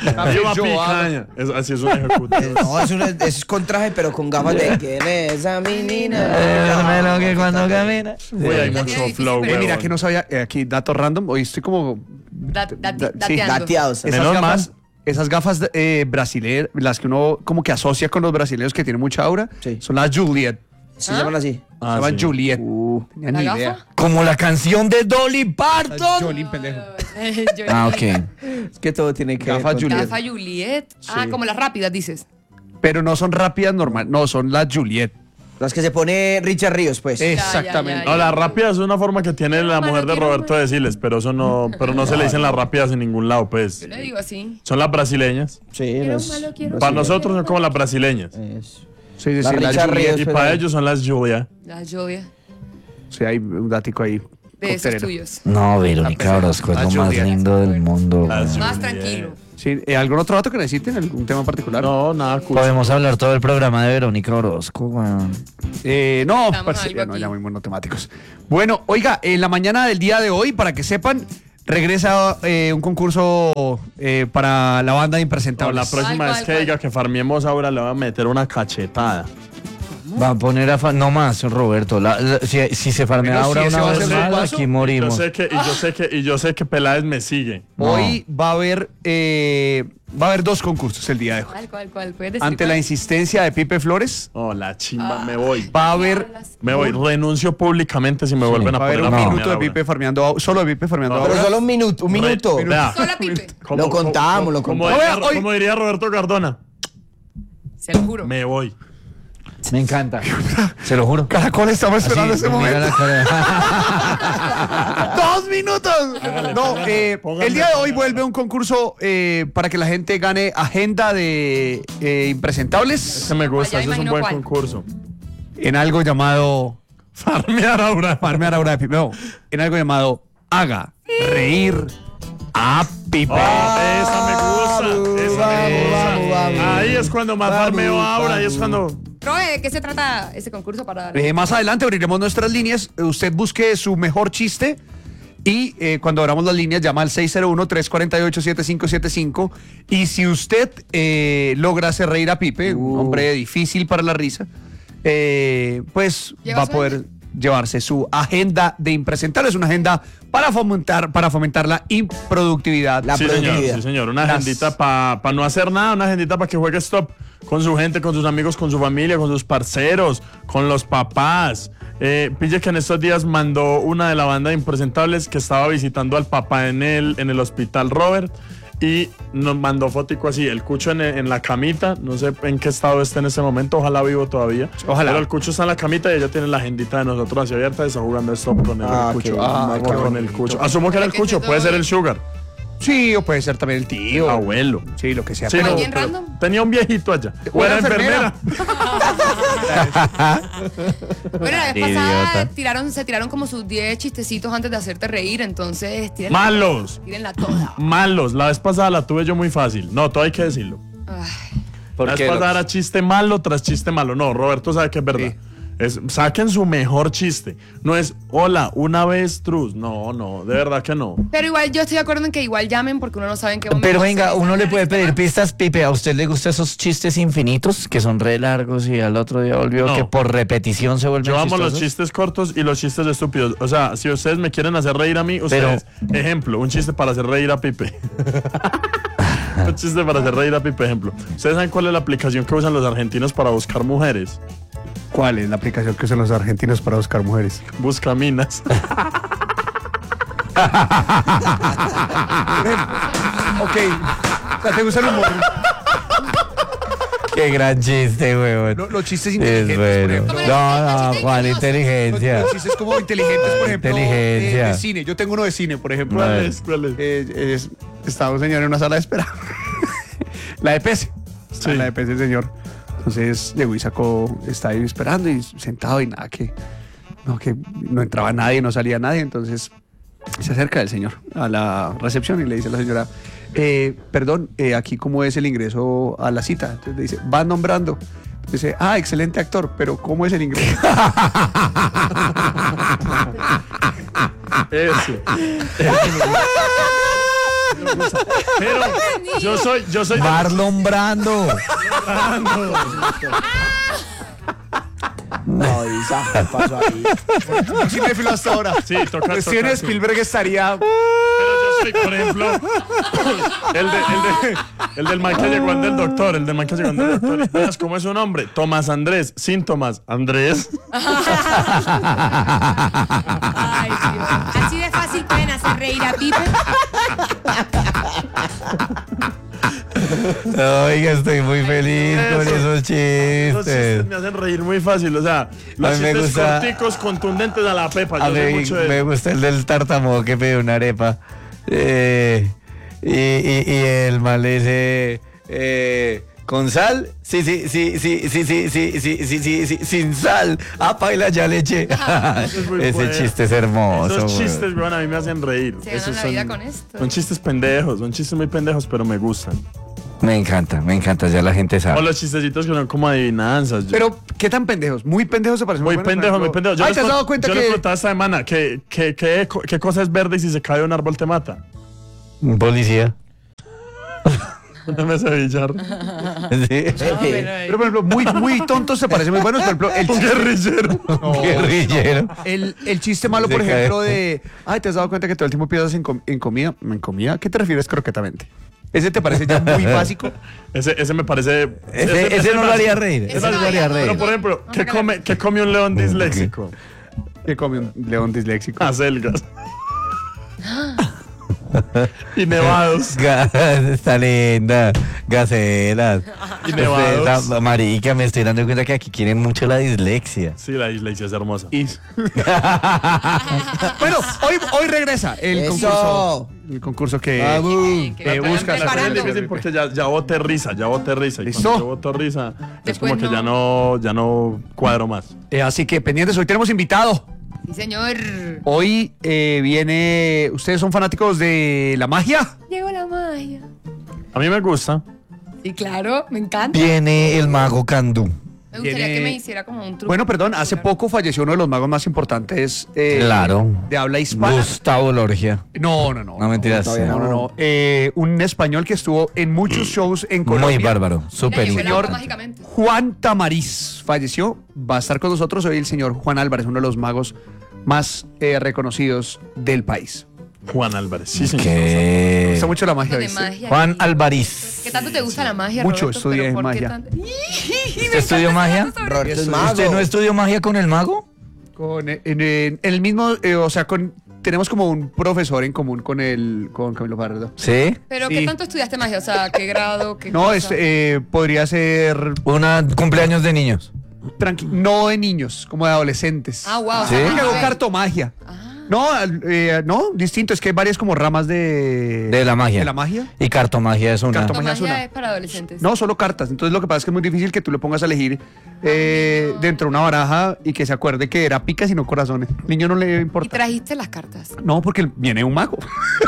Speaker 2: Viva picaña. Es, así es un ejecutivo.
Speaker 4: Eh, No, es, una- es con traje, pero con gafas de quién es esa menina.
Speaker 1: Eh, lo que cuando camina.
Speaker 2: Uy, hay
Speaker 3: La
Speaker 2: mucho
Speaker 3: tiene difícil,
Speaker 2: flow,
Speaker 3: pero-
Speaker 5: Eh, mira,
Speaker 2: huevón.
Speaker 5: que no sabía, eh, aquí dato random, hoy estoy como...
Speaker 3: Da- dati-
Speaker 5: Da- sí,
Speaker 3: dateando.
Speaker 4: Dateados.
Speaker 5: Esas
Speaker 2: Menos
Speaker 5: gafas,
Speaker 2: mal.
Speaker 5: esas gafas eh, brasileñas, las que uno como que asocia con los brasileños que tienen mucha aura,
Speaker 4: Sí.
Speaker 5: son las Juliet.
Speaker 4: Se llaman así.
Speaker 2: Ah,
Speaker 5: se llaman
Speaker 2: sí.
Speaker 5: Juliet.
Speaker 4: Uh,
Speaker 5: Tenía
Speaker 3: ¿La
Speaker 5: ni
Speaker 3: gafa?
Speaker 5: idea.
Speaker 1: Como la canción de Dolly Parton.
Speaker 5: Jolín, pendejo.
Speaker 3: Yo-
Speaker 1: Ah, ok.
Speaker 4: es que todo tiene que
Speaker 5: Gafas
Speaker 4: ver con-
Speaker 5: Juliet.
Speaker 3: Gafa Juliet. Ah, como las rápidas, dices.
Speaker 5: Pero no son rápidas normal, no, son las Juliet.
Speaker 4: Las que se pone Richard Ríos, pues.
Speaker 5: Exactamente.
Speaker 3: ya,
Speaker 2: No, la rápida es una forma que tiene la
Speaker 3: Mano,
Speaker 2: mujer de
Speaker 3: quiero
Speaker 2: Roberto de decirles, pero eso no, pero no se le dicen las rápidas en ningún lado, pues.
Speaker 3: Yo le digo así.
Speaker 2: Son las brasileñas.
Speaker 4: Sí,
Speaker 3: Quiero
Speaker 4: las-
Speaker 3: malo, quiero
Speaker 2: Para
Speaker 3: Sí.
Speaker 2: nosotros son como las brasileñas.
Speaker 4: es-
Speaker 5: Sí, sí,
Speaker 4: La
Speaker 5: sí, la
Speaker 4: Richard
Speaker 5: Juliet.
Speaker 4: Ríos.
Speaker 2: Y
Speaker 4: pero-
Speaker 2: para ellos son las Julia.
Speaker 3: La lluvia
Speaker 5: Sí, hay un dático ahí.
Speaker 3: de esos
Speaker 5: coctelero.
Speaker 3: tuyos.
Speaker 1: No, Verónica Orozco es
Speaker 5: La
Speaker 1: lo más
Speaker 5: Juliet.
Speaker 1: lindo del mundo.
Speaker 2: Las
Speaker 3: Más
Speaker 2: Juliet.
Speaker 3: tranquilo.
Speaker 5: Sí, eh, ¿algún otro dato que necesiten? ¿Algún tema en particular?
Speaker 2: No, nada, cool.
Speaker 1: Podemos hablar todo el programa de Verónica Orozco, weón.
Speaker 5: Eh, no,
Speaker 3: Estamos
Speaker 5: parce,
Speaker 3: algo
Speaker 5: ya, no,
Speaker 3: aquí.
Speaker 5: ya muy monotemáticos. Bueno, oiga, en la mañana del día de hoy, para que sepan, regresa eh, un concurso eh, para la banda de
Speaker 2: No,
Speaker 5: Impresentables.
Speaker 2: la próxima
Speaker 3: ¿Cuál,
Speaker 2: vez
Speaker 3: cuál,
Speaker 2: que
Speaker 3: cuál?
Speaker 2: diga que farmiemos ahora le voy a meter una cachetada.
Speaker 1: Va a poner a... fa- No más, Roberto. la- la- si, si se farmea
Speaker 5: Pero
Speaker 1: ahora
Speaker 5: si ese
Speaker 1: una
Speaker 5: va a
Speaker 1: vez
Speaker 5: ser su
Speaker 1: más,
Speaker 5: paso,
Speaker 1: aquí
Speaker 2: Yo
Speaker 1: morimos.
Speaker 2: sé que, y yo sé que, y yo sé que Peláez me sigue.
Speaker 5: Hoy va a haber eh, va a haber dos concursos el día de hoy.
Speaker 3: ¿Cuál, cuál, cuál? ¿Puedes decir
Speaker 5: Ante la
Speaker 3: cuál?
Speaker 5: insistencia de Pipe Flores,
Speaker 2: Oh, la chimba, me voy.
Speaker 5: va a haber,
Speaker 2: Me voy, renuncio públicamente si me vuelven a
Speaker 5: va a haber
Speaker 2: poner
Speaker 5: un
Speaker 2: a
Speaker 5: minuto de
Speaker 2: farmear ahora.
Speaker 5: Pipe farmeando, au- solo de Pipe farmeando.
Speaker 2: No,
Speaker 4: Pero
Speaker 5: ahora.
Speaker 4: solo un minuto, un minuto.
Speaker 2: Re- vea,
Speaker 3: Solo Pipe.
Speaker 2: como-
Speaker 4: Lo contamos,
Speaker 2: como-
Speaker 4: lo
Speaker 2: como
Speaker 4: contamos.
Speaker 2: diría-
Speaker 5: Oiga, hoy-
Speaker 2: como diría Roberto Cardona,
Speaker 3: Se lo juro.
Speaker 2: me voy.
Speaker 1: Me encanta. Se lo juro.
Speaker 5: Caracol, estamos esperando
Speaker 1: Así,
Speaker 5: ese
Speaker 1: mira
Speaker 5: momento.
Speaker 1: la cara.
Speaker 5: ¡Dos minutos! No, eh,
Speaker 2: póngale,
Speaker 5: el día de hoy
Speaker 2: póngale.
Speaker 5: vuelve un concurso eh, para que la gente gane agenda de eh, impresentables
Speaker 2: Ese me gusta,
Speaker 3: Ya
Speaker 2: ese es un
Speaker 3: imagino
Speaker 2: buen
Speaker 3: cuál.
Speaker 2: concurso.
Speaker 5: en algo llamado
Speaker 2: Farmear ahora.
Speaker 5: Farmear ahora de Pipe. No, en algo llamado Haga reír a Pipe.
Speaker 2: Oh, esa me gusta, esa me
Speaker 4: Vamos,
Speaker 2: gusta.
Speaker 4: vamos, vamos.
Speaker 2: Ahí es cuando más
Speaker 4: Vamos,
Speaker 2: farmeo ahora, ahí es
Speaker 4: vamos.
Speaker 2: cuando...
Speaker 3: Proe, ¿de qué se trata ese concurso para dar?
Speaker 5: Eh, más adelante abriremos nuestras líneas. Usted busque su mejor chiste y eh, cuando abramos las líneas llama al seis cero uno, tres cuatro ocho, siete cinco siete cinco. Y si usted eh, logra hacer reír a Pipe, un
Speaker 4: Uh.
Speaker 5: hombre difícil para la risa, eh, pues
Speaker 3: ¿Lleva
Speaker 5: va a
Speaker 3: sueldo?
Speaker 5: poder llevarse su agenda de impresentables, una agenda para fomentar, para fomentar la improductividad.
Speaker 4: La
Speaker 2: Sí, señor,
Speaker 4: productividad.
Speaker 2: sí, señor. Una
Speaker 5: Las-
Speaker 2: agendita para no hacer nada, una agendita para que juegue stop con su gente, con sus amigos, con su familia, con sus parceros, con los papás. Eh, pille que en estos días mandó una de la banda de impresentables que estaba visitando al papá en el, en el hospital Robert y nos mandó fotico así, el cucho en, en la camita, no sé en qué estado está en ese momento, ojalá vivo todavía.
Speaker 5: Ojalá.
Speaker 2: Pero el cucho está en la camita y ella tiene la agendita de nosotros así abierta y está jugando stop con el,
Speaker 4: Ah,
Speaker 2: el cucho.
Speaker 4: qué-
Speaker 2: Ah,
Speaker 4: qué
Speaker 2: con el
Speaker 4: bonito.
Speaker 2: cucho. Asumo que era el
Speaker 3: Pero que
Speaker 2: cucho,
Speaker 3: ese
Speaker 2: puede ser
Speaker 3: todo-
Speaker 2: el sugar.
Speaker 5: Sí, o puede ser también el tío.
Speaker 2: Abuelo.
Speaker 5: Sí, lo que sea.
Speaker 2: Sí,
Speaker 5: pero-
Speaker 2: no,
Speaker 3: ¿Alguien
Speaker 2: pero
Speaker 3: random?
Speaker 2: tenía un viejito allá. O
Speaker 5: Una
Speaker 2: era
Speaker 5: enfermera.
Speaker 2: enfermera.
Speaker 3: Bueno, la vez
Speaker 1: Idiota.
Speaker 3: pasada tiraron, se tiraron como sus diez chistecitos antes de hacerte reír, entonces tírenla,
Speaker 2: Malos.
Speaker 3: tírenla toda.
Speaker 2: Malos. La vez pasada la tuve yo muy fácil. No, todo hay que decirlo.
Speaker 3: Ay,
Speaker 2: La vez pasada era chiste malo tras chiste malo. No, Roberto sabe que es verdad.
Speaker 5: Sí.
Speaker 2: Es, saquen su mejor chiste. No es, hola, una vez trus. No, no, de verdad que no.
Speaker 3: pero igual yo estoy de acuerdo en que igual llamen porque uno no sabe en qué momento.
Speaker 1: Pero venga,
Speaker 3: se-
Speaker 1: uno le puede pedir pistas, Pipe. ¿A usted le gustan esos chistes infinitos que son re largos y al otro día volvió
Speaker 2: No.
Speaker 1: que por repetición se vuelven
Speaker 2: Yo amo los
Speaker 1: chistosos?
Speaker 2: chistes cortos y los chistes estúpidos. O sea, si ustedes me quieren hacer reír a mí, ustedes, ejemplo, un chiste para hacer reír a Pipe. Un chiste para hacer reír a Pipe, ejemplo. ¿Ustedes saben cuál es la aplicación que usan los argentinos para buscar mujeres?
Speaker 5: ¿Cuál es la aplicación que usan los argentinos para buscar mujeres?
Speaker 2: Buscaminas.
Speaker 5: Ok. O sea, ¿te gusta el humor?
Speaker 1: Qué gran chiste, weón.
Speaker 5: Lo- los chistes
Speaker 1: Es
Speaker 5: inteligentes, por
Speaker 1: bueno.
Speaker 5: ejemplo.
Speaker 1: No, no, Juan,
Speaker 5: Los,
Speaker 1: inteligencia.
Speaker 5: los chistes como inteligentes, por ejemplo, de,
Speaker 1: Inteligencia.
Speaker 5: de cine. Yo tengo uno de cine, por ejemplo.
Speaker 2: ¿Cuál
Speaker 5: Eh,
Speaker 2: es? ¿Cuál es?
Speaker 5: eh, es- estaba un señor en una sala de espera. La de P S. Está en
Speaker 2: Sí.
Speaker 5: La de P S el señor. Entonces llegó y sacó, está ahí esperando y sentado y nada, que no, que no entraba nadie, no salía nadie. Entonces se acerca el señor a la recepción y le dice a la señora, eh, perdón, eh, aquí cómo es el ingreso a la cita. Entonces le dice, va nombrando. Dice, ah, excelente actor, pero ¿cómo es el ingreso?
Speaker 2: Ese. no gusta. Pero yo soy, yo soy.
Speaker 1: Marlon Brando.
Speaker 2: Brando.
Speaker 4: No, Isa, ¿qué pasó ahí?
Speaker 5: Cinéfilo hasta ahora.
Speaker 2: Sí, toca,
Speaker 5: Pues Steven
Speaker 2: toca, sí.
Speaker 5: Spielberg estaría...
Speaker 2: Pero yo soy, por ejemplo, el, de, el, de, el del man que llegó al del doctor, el del man que llegó al del doctor. Veas cómo es su nombre, Tomás Andrés, síntomas, Andrés.
Speaker 3: Ay, Dios. Así de fácil pueden hacer reír a Pipe.
Speaker 1: Oiga, estoy muy feliz con
Speaker 2: Eso.
Speaker 1: esos
Speaker 2: Los chistes
Speaker 1: chistes.
Speaker 2: me hacen reír muy fácil, o sea, los
Speaker 1: A mí me
Speaker 2: chistes
Speaker 1: gusta-
Speaker 2: corticos, contundentes a la pepa. Yo
Speaker 1: A
Speaker 2: soy
Speaker 1: mí
Speaker 2: mucho de
Speaker 1: me
Speaker 2: eso.
Speaker 1: gusta el del tartamudo que pide una arepa. Eh, y, y, y el mal le dice, eh, ¿con sal? Sí, sí, sí, sí, sí, sí, sí, sí, sí, sí, sí, sin sal. Ah, paila, ya le eché.
Speaker 2: Es muy
Speaker 1: Ese
Speaker 2: bueno.
Speaker 1: chiste es hermoso.
Speaker 2: Esos
Speaker 1: güey.
Speaker 2: chistes, weón, a mí me hacen reír.
Speaker 3: Se ganan
Speaker 2: Esos
Speaker 3: la vida con esto.
Speaker 2: Son chistes pendejos, son chistes muy pendejos, pero me gustan.
Speaker 1: Me encanta, me encanta, ya la gente
Speaker 2: O
Speaker 1: sabe.
Speaker 2: los chistecitos que son como adivinanzas. Yo-
Speaker 5: Pero, ¿qué tan pendejos? Muy pendejos se parecen.
Speaker 2: muy
Speaker 5: buenos, por
Speaker 2: pendejos, muy
Speaker 5: ejemplo.
Speaker 2: pendejos. Yo
Speaker 5: Ay,
Speaker 2: les
Speaker 5: ¿te has
Speaker 2: con-
Speaker 5: dado cuenta
Speaker 2: yo
Speaker 5: que...?
Speaker 2: les contaba esta semana que, que, que- qué cosa es verde y si se cae de un árbol te mata.
Speaker 1: Un policía.
Speaker 2: No me sé billar.
Speaker 1: Sí.
Speaker 5: Pero, por ejemplo, muy, muy tontos se parecen muy buenos. Por ejemplo, el
Speaker 2: Un
Speaker 5: chiste,
Speaker 2: guerrillero.
Speaker 1: Guerrillero.
Speaker 5: el, el chiste malo,
Speaker 1: Se
Speaker 5: por
Speaker 1: cae.
Speaker 5: ejemplo, de... Ay, ¿te has dado cuenta que todo el tiempo piensas en, com- en comida? ¿En comida? ¿Qué te refieres croquetamente? ¿Ese te parece ya muy básico?
Speaker 2: Ese, ese me parece.
Speaker 1: Ese, ese no lo
Speaker 2: más-
Speaker 1: haría reír.
Speaker 3: Ese
Speaker 1: Ese no
Speaker 3: no
Speaker 1: lo haría
Speaker 3: haría-
Speaker 1: reír.
Speaker 2: Pero, por ejemplo, ¿qué come, ¿qué come un león disléxico?
Speaker 5: ¿Qué come un león disléxico?
Speaker 2: Acelgas. Y nevados.
Speaker 1: Gas, está linda. Gacelas.
Speaker 2: Y nevados.
Speaker 1: Usted, la- marica, me estoy dando cuenta que aquí quieren mucho la dislexia.
Speaker 2: Sí, la dislexia es hermosa.
Speaker 5: Y- bueno, hoy, hoy regresa el
Speaker 4: Eso.
Speaker 5: concurso. El concurso que,
Speaker 4: Vamos.
Speaker 3: Que
Speaker 5: que
Speaker 3: lo
Speaker 5: busca
Speaker 3: están
Speaker 2: Es
Speaker 3: preparando.
Speaker 2: difícil porque ya, ya boté risa, ya boté risa. Y
Speaker 5: ¿Listo?
Speaker 2: cuando yo boto risa, es
Speaker 3: Después
Speaker 2: como que
Speaker 3: no.
Speaker 2: ya no, ya no cuadro más.
Speaker 5: Eh, así que pendientes, hoy tenemos invitado.
Speaker 3: Sí, señor.
Speaker 5: Hoy eh, viene. ¿Ustedes son fanáticos de la magia?
Speaker 3: Llegó la magia.
Speaker 2: A mí me gusta.
Speaker 3: Sí, claro, me encanta.
Speaker 1: Viene el mago Candú.
Speaker 3: Me gustaría
Speaker 5: Tiene-
Speaker 3: que me hiciera como un truco.
Speaker 5: Bueno, perdón, hace poco falleció uno de los magos más importantes eh,
Speaker 1: Claro.
Speaker 5: de habla hispana.
Speaker 1: Gustavo Lorgia.
Speaker 5: No, no, no.
Speaker 1: No, mentiras.
Speaker 4: todavía
Speaker 5: No, no, no. Eh, un español que estuvo en muchos shows en Colombia.
Speaker 1: Muy bárbaro. Súper.
Speaker 3: Mira, llegó el agua
Speaker 5: señor.
Speaker 3: mágicamente.
Speaker 5: Juan Tamariz falleció. Va a estar con nosotros hoy el señor Juan Álvarez, uno de los magos más eh, reconocidos del país.
Speaker 2: Juan Álvarez. Sí, señor.
Speaker 5: Me
Speaker 1: Que...
Speaker 5: gusta mucho la magia,
Speaker 3: De
Speaker 5: ¿viste?
Speaker 3: magia.
Speaker 1: Juan Alvariz.
Speaker 3: ¿Qué tanto te gusta la magia,
Speaker 5: Mucho,
Speaker 3: Roberto?
Speaker 5: estudié
Speaker 3: ¿Pero por qué
Speaker 5: magia.
Speaker 3: tanto?
Speaker 1: ¿Usted estudió magia?
Speaker 4: Roberto es mago.
Speaker 1: ¿Usted no estudió magia con el mago?
Speaker 5: Con, en, en- en el mismo, eh, o sea, con, tenemos como un profesor en común con el, con Camilo Pardo.
Speaker 1: Sí.
Speaker 3: ¿Pero
Speaker 5: Sí.
Speaker 3: qué tanto estudiaste magia? O sea, ¿qué grado? Qué
Speaker 5: No,
Speaker 3: cosa?
Speaker 5: es, eh, podría ser
Speaker 1: Una cumpleaños de niños.
Speaker 5: tranqui- no de niños, como de adolescentes.
Speaker 3: Ah, wow.
Speaker 1: ¿Sí?
Speaker 5: Porque hago cartomagia. No, al- eh, no, distinto, es que hay varias como ramas de...
Speaker 1: De la magia.
Speaker 5: De la magia.
Speaker 1: Y cartomagia es una.
Speaker 5: Cartomagia.
Speaker 3: La
Speaker 5: magia es
Speaker 3: magia
Speaker 5: una.
Speaker 3: es para adolescentes.
Speaker 5: No, solo cartas. Entonces lo que pasa es que es muy difícil que tú le pongas a elegir eh, dentro de una baraja y que se acuerde que era picas y no corazones. Niño no le
Speaker 3: Y
Speaker 5: importa.
Speaker 3: trajiste las cartas.
Speaker 5: No, porque viene un mago.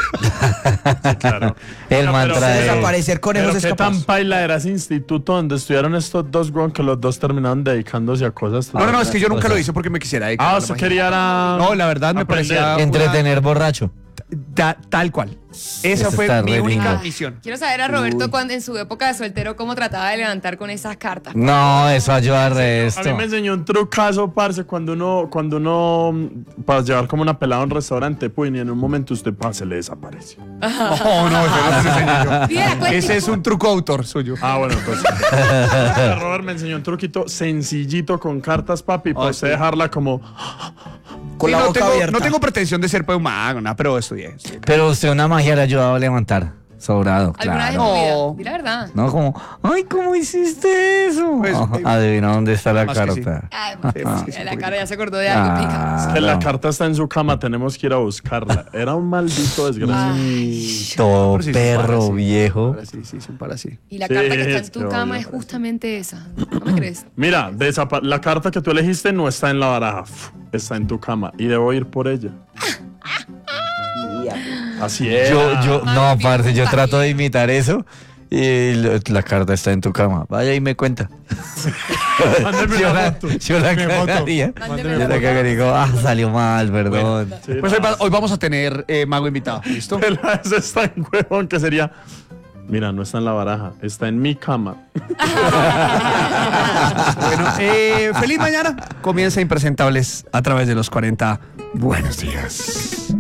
Speaker 2: Claro.
Speaker 1: El
Speaker 2: No,
Speaker 1: mantra
Speaker 2: pero-
Speaker 1: de...
Speaker 4: Desaparecer conejos
Speaker 2: Pero
Speaker 4: es
Speaker 2: qué
Speaker 4: capaz.
Speaker 2: tan paila era ese instituto donde estudiaron estos dos, weón, que los dos terminaron dedicándose a cosas.
Speaker 5: No, no, no, es que yo nunca
Speaker 1: cosas.
Speaker 5: lo hice porque me quisiera dedicar.
Speaker 2: Ah,
Speaker 5: a la
Speaker 2: usted
Speaker 5: magia.
Speaker 2: quería era...
Speaker 5: No, la verdad me
Speaker 2: aprender.
Speaker 5: parecía-
Speaker 1: Entretener borracho.
Speaker 5: Ta- tal cual. Esa
Speaker 1: Eso
Speaker 5: fue
Speaker 1: está
Speaker 5: mi
Speaker 1: re
Speaker 5: única
Speaker 1: lindo.
Speaker 5: misión.
Speaker 3: Quiero saber a Roberto cuando en su época de soltero cómo trataba de levantar con esas cartas.
Speaker 1: No, eso ayuda al
Speaker 2: A mí
Speaker 1: resto.
Speaker 2: me enseñó un trucazo, parce, cuando uno, cuando uno, mm, para llevar como una pelada a un restaurante, pues, y en un momento usted, pa, se le desaparece.
Speaker 5: No, no, ese no te enseñé yo.
Speaker 3: Mira, cuenta.
Speaker 5: Ese es un truco autor suyo.
Speaker 2: Ah, bueno, pues. Robert me enseñó un truquito sencillito con cartas, papi, para
Speaker 5: Ah,
Speaker 2: usted
Speaker 5: sí.
Speaker 2: dejarla como...
Speaker 4: Con
Speaker 5: Sí,
Speaker 4: la
Speaker 5: no,
Speaker 4: boca
Speaker 5: tengo,
Speaker 4: abierta.
Speaker 5: no tengo pretensión de ser pues, un mago, nada, pero estudié. estudié.
Speaker 1: Pero usted una magia le ha ayudado a levantar. Sobrado,
Speaker 3: ¿Alguna vez en
Speaker 1: claro.
Speaker 3: tu vida?
Speaker 5: No.
Speaker 3: Di la verdad.
Speaker 1: No, como, ay, ¿cómo hiciste eso?
Speaker 5: Pues,
Speaker 1: Ajá,
Speaker 5: eh,
Speaker 1: adivina dónde está la
Speaker 5: más que sí.
Speaker 1: carta.
Speaker 3: Ay,
Speaker 5: Sí, pues, sí, sí,
Speaker 3: la
Speaker 5: un
Speaker 3: cara ya se acordó de algo. pica.
Speaker 1: Ah,
Speaker 2: Que la
Speaker 1: no.
Speaker 2: carta está en su cama, tenemos que ir a buscarla. Era un maldito desgraciado.
Speaker 1: Todo
Speaker 5: Pero sí, son
Speaker 1: perro
Speaker 5: para sí.
Speaker 1: viejo.
Speaker 5: Para sí, sí, son para sí.
Speaker 3: Y la
Speaker 2: Sí,
Speaker 3: carta que está en
Speaker 2: es
Speaker 3: tu
Speaker 2: que
Speaker 3: cama
Speaker 2: obvio.
Speaker 3: es justamente esa. ¿No me crees?
Speaker 2: Mira, desapa- la carta que tú elegiste no está en la baraja, Uf, está en tu cama y debo ir por ella. Así es.
Speaker 1: Yo, yo, no, parce, yo trato de imitar eso y lo- la carta está en tu cama. Vaya y me cuenta.
Speaker 2: Mándeme
Speaker 1: yo
Speaker 2: una
Speaker 1: la,
Speaker 2: foto.
Speaker 1: yo la
Speaker 2: Mi foto.
Speaker 1: cagaría.
Speaker 2: Mándeme
Speaker 1: Yo
Speaker 2: una
Speaker 1: la
Speaker 2: foto.
Speaker 1: cagaría y digo, ah, salió mal, perdón.
Speaker 5: Pues hoy, va- hoy vamos a tener eh, mago invitado, ¿listo?
Speaker 2: Pero ese es tan huevón que sería. Mira, no está en la baraja, está en mi cama.
Speaker 5: Bueno, eh, feliz mañana. Comienza Impresentables a través de los cuarenta. Buenos días.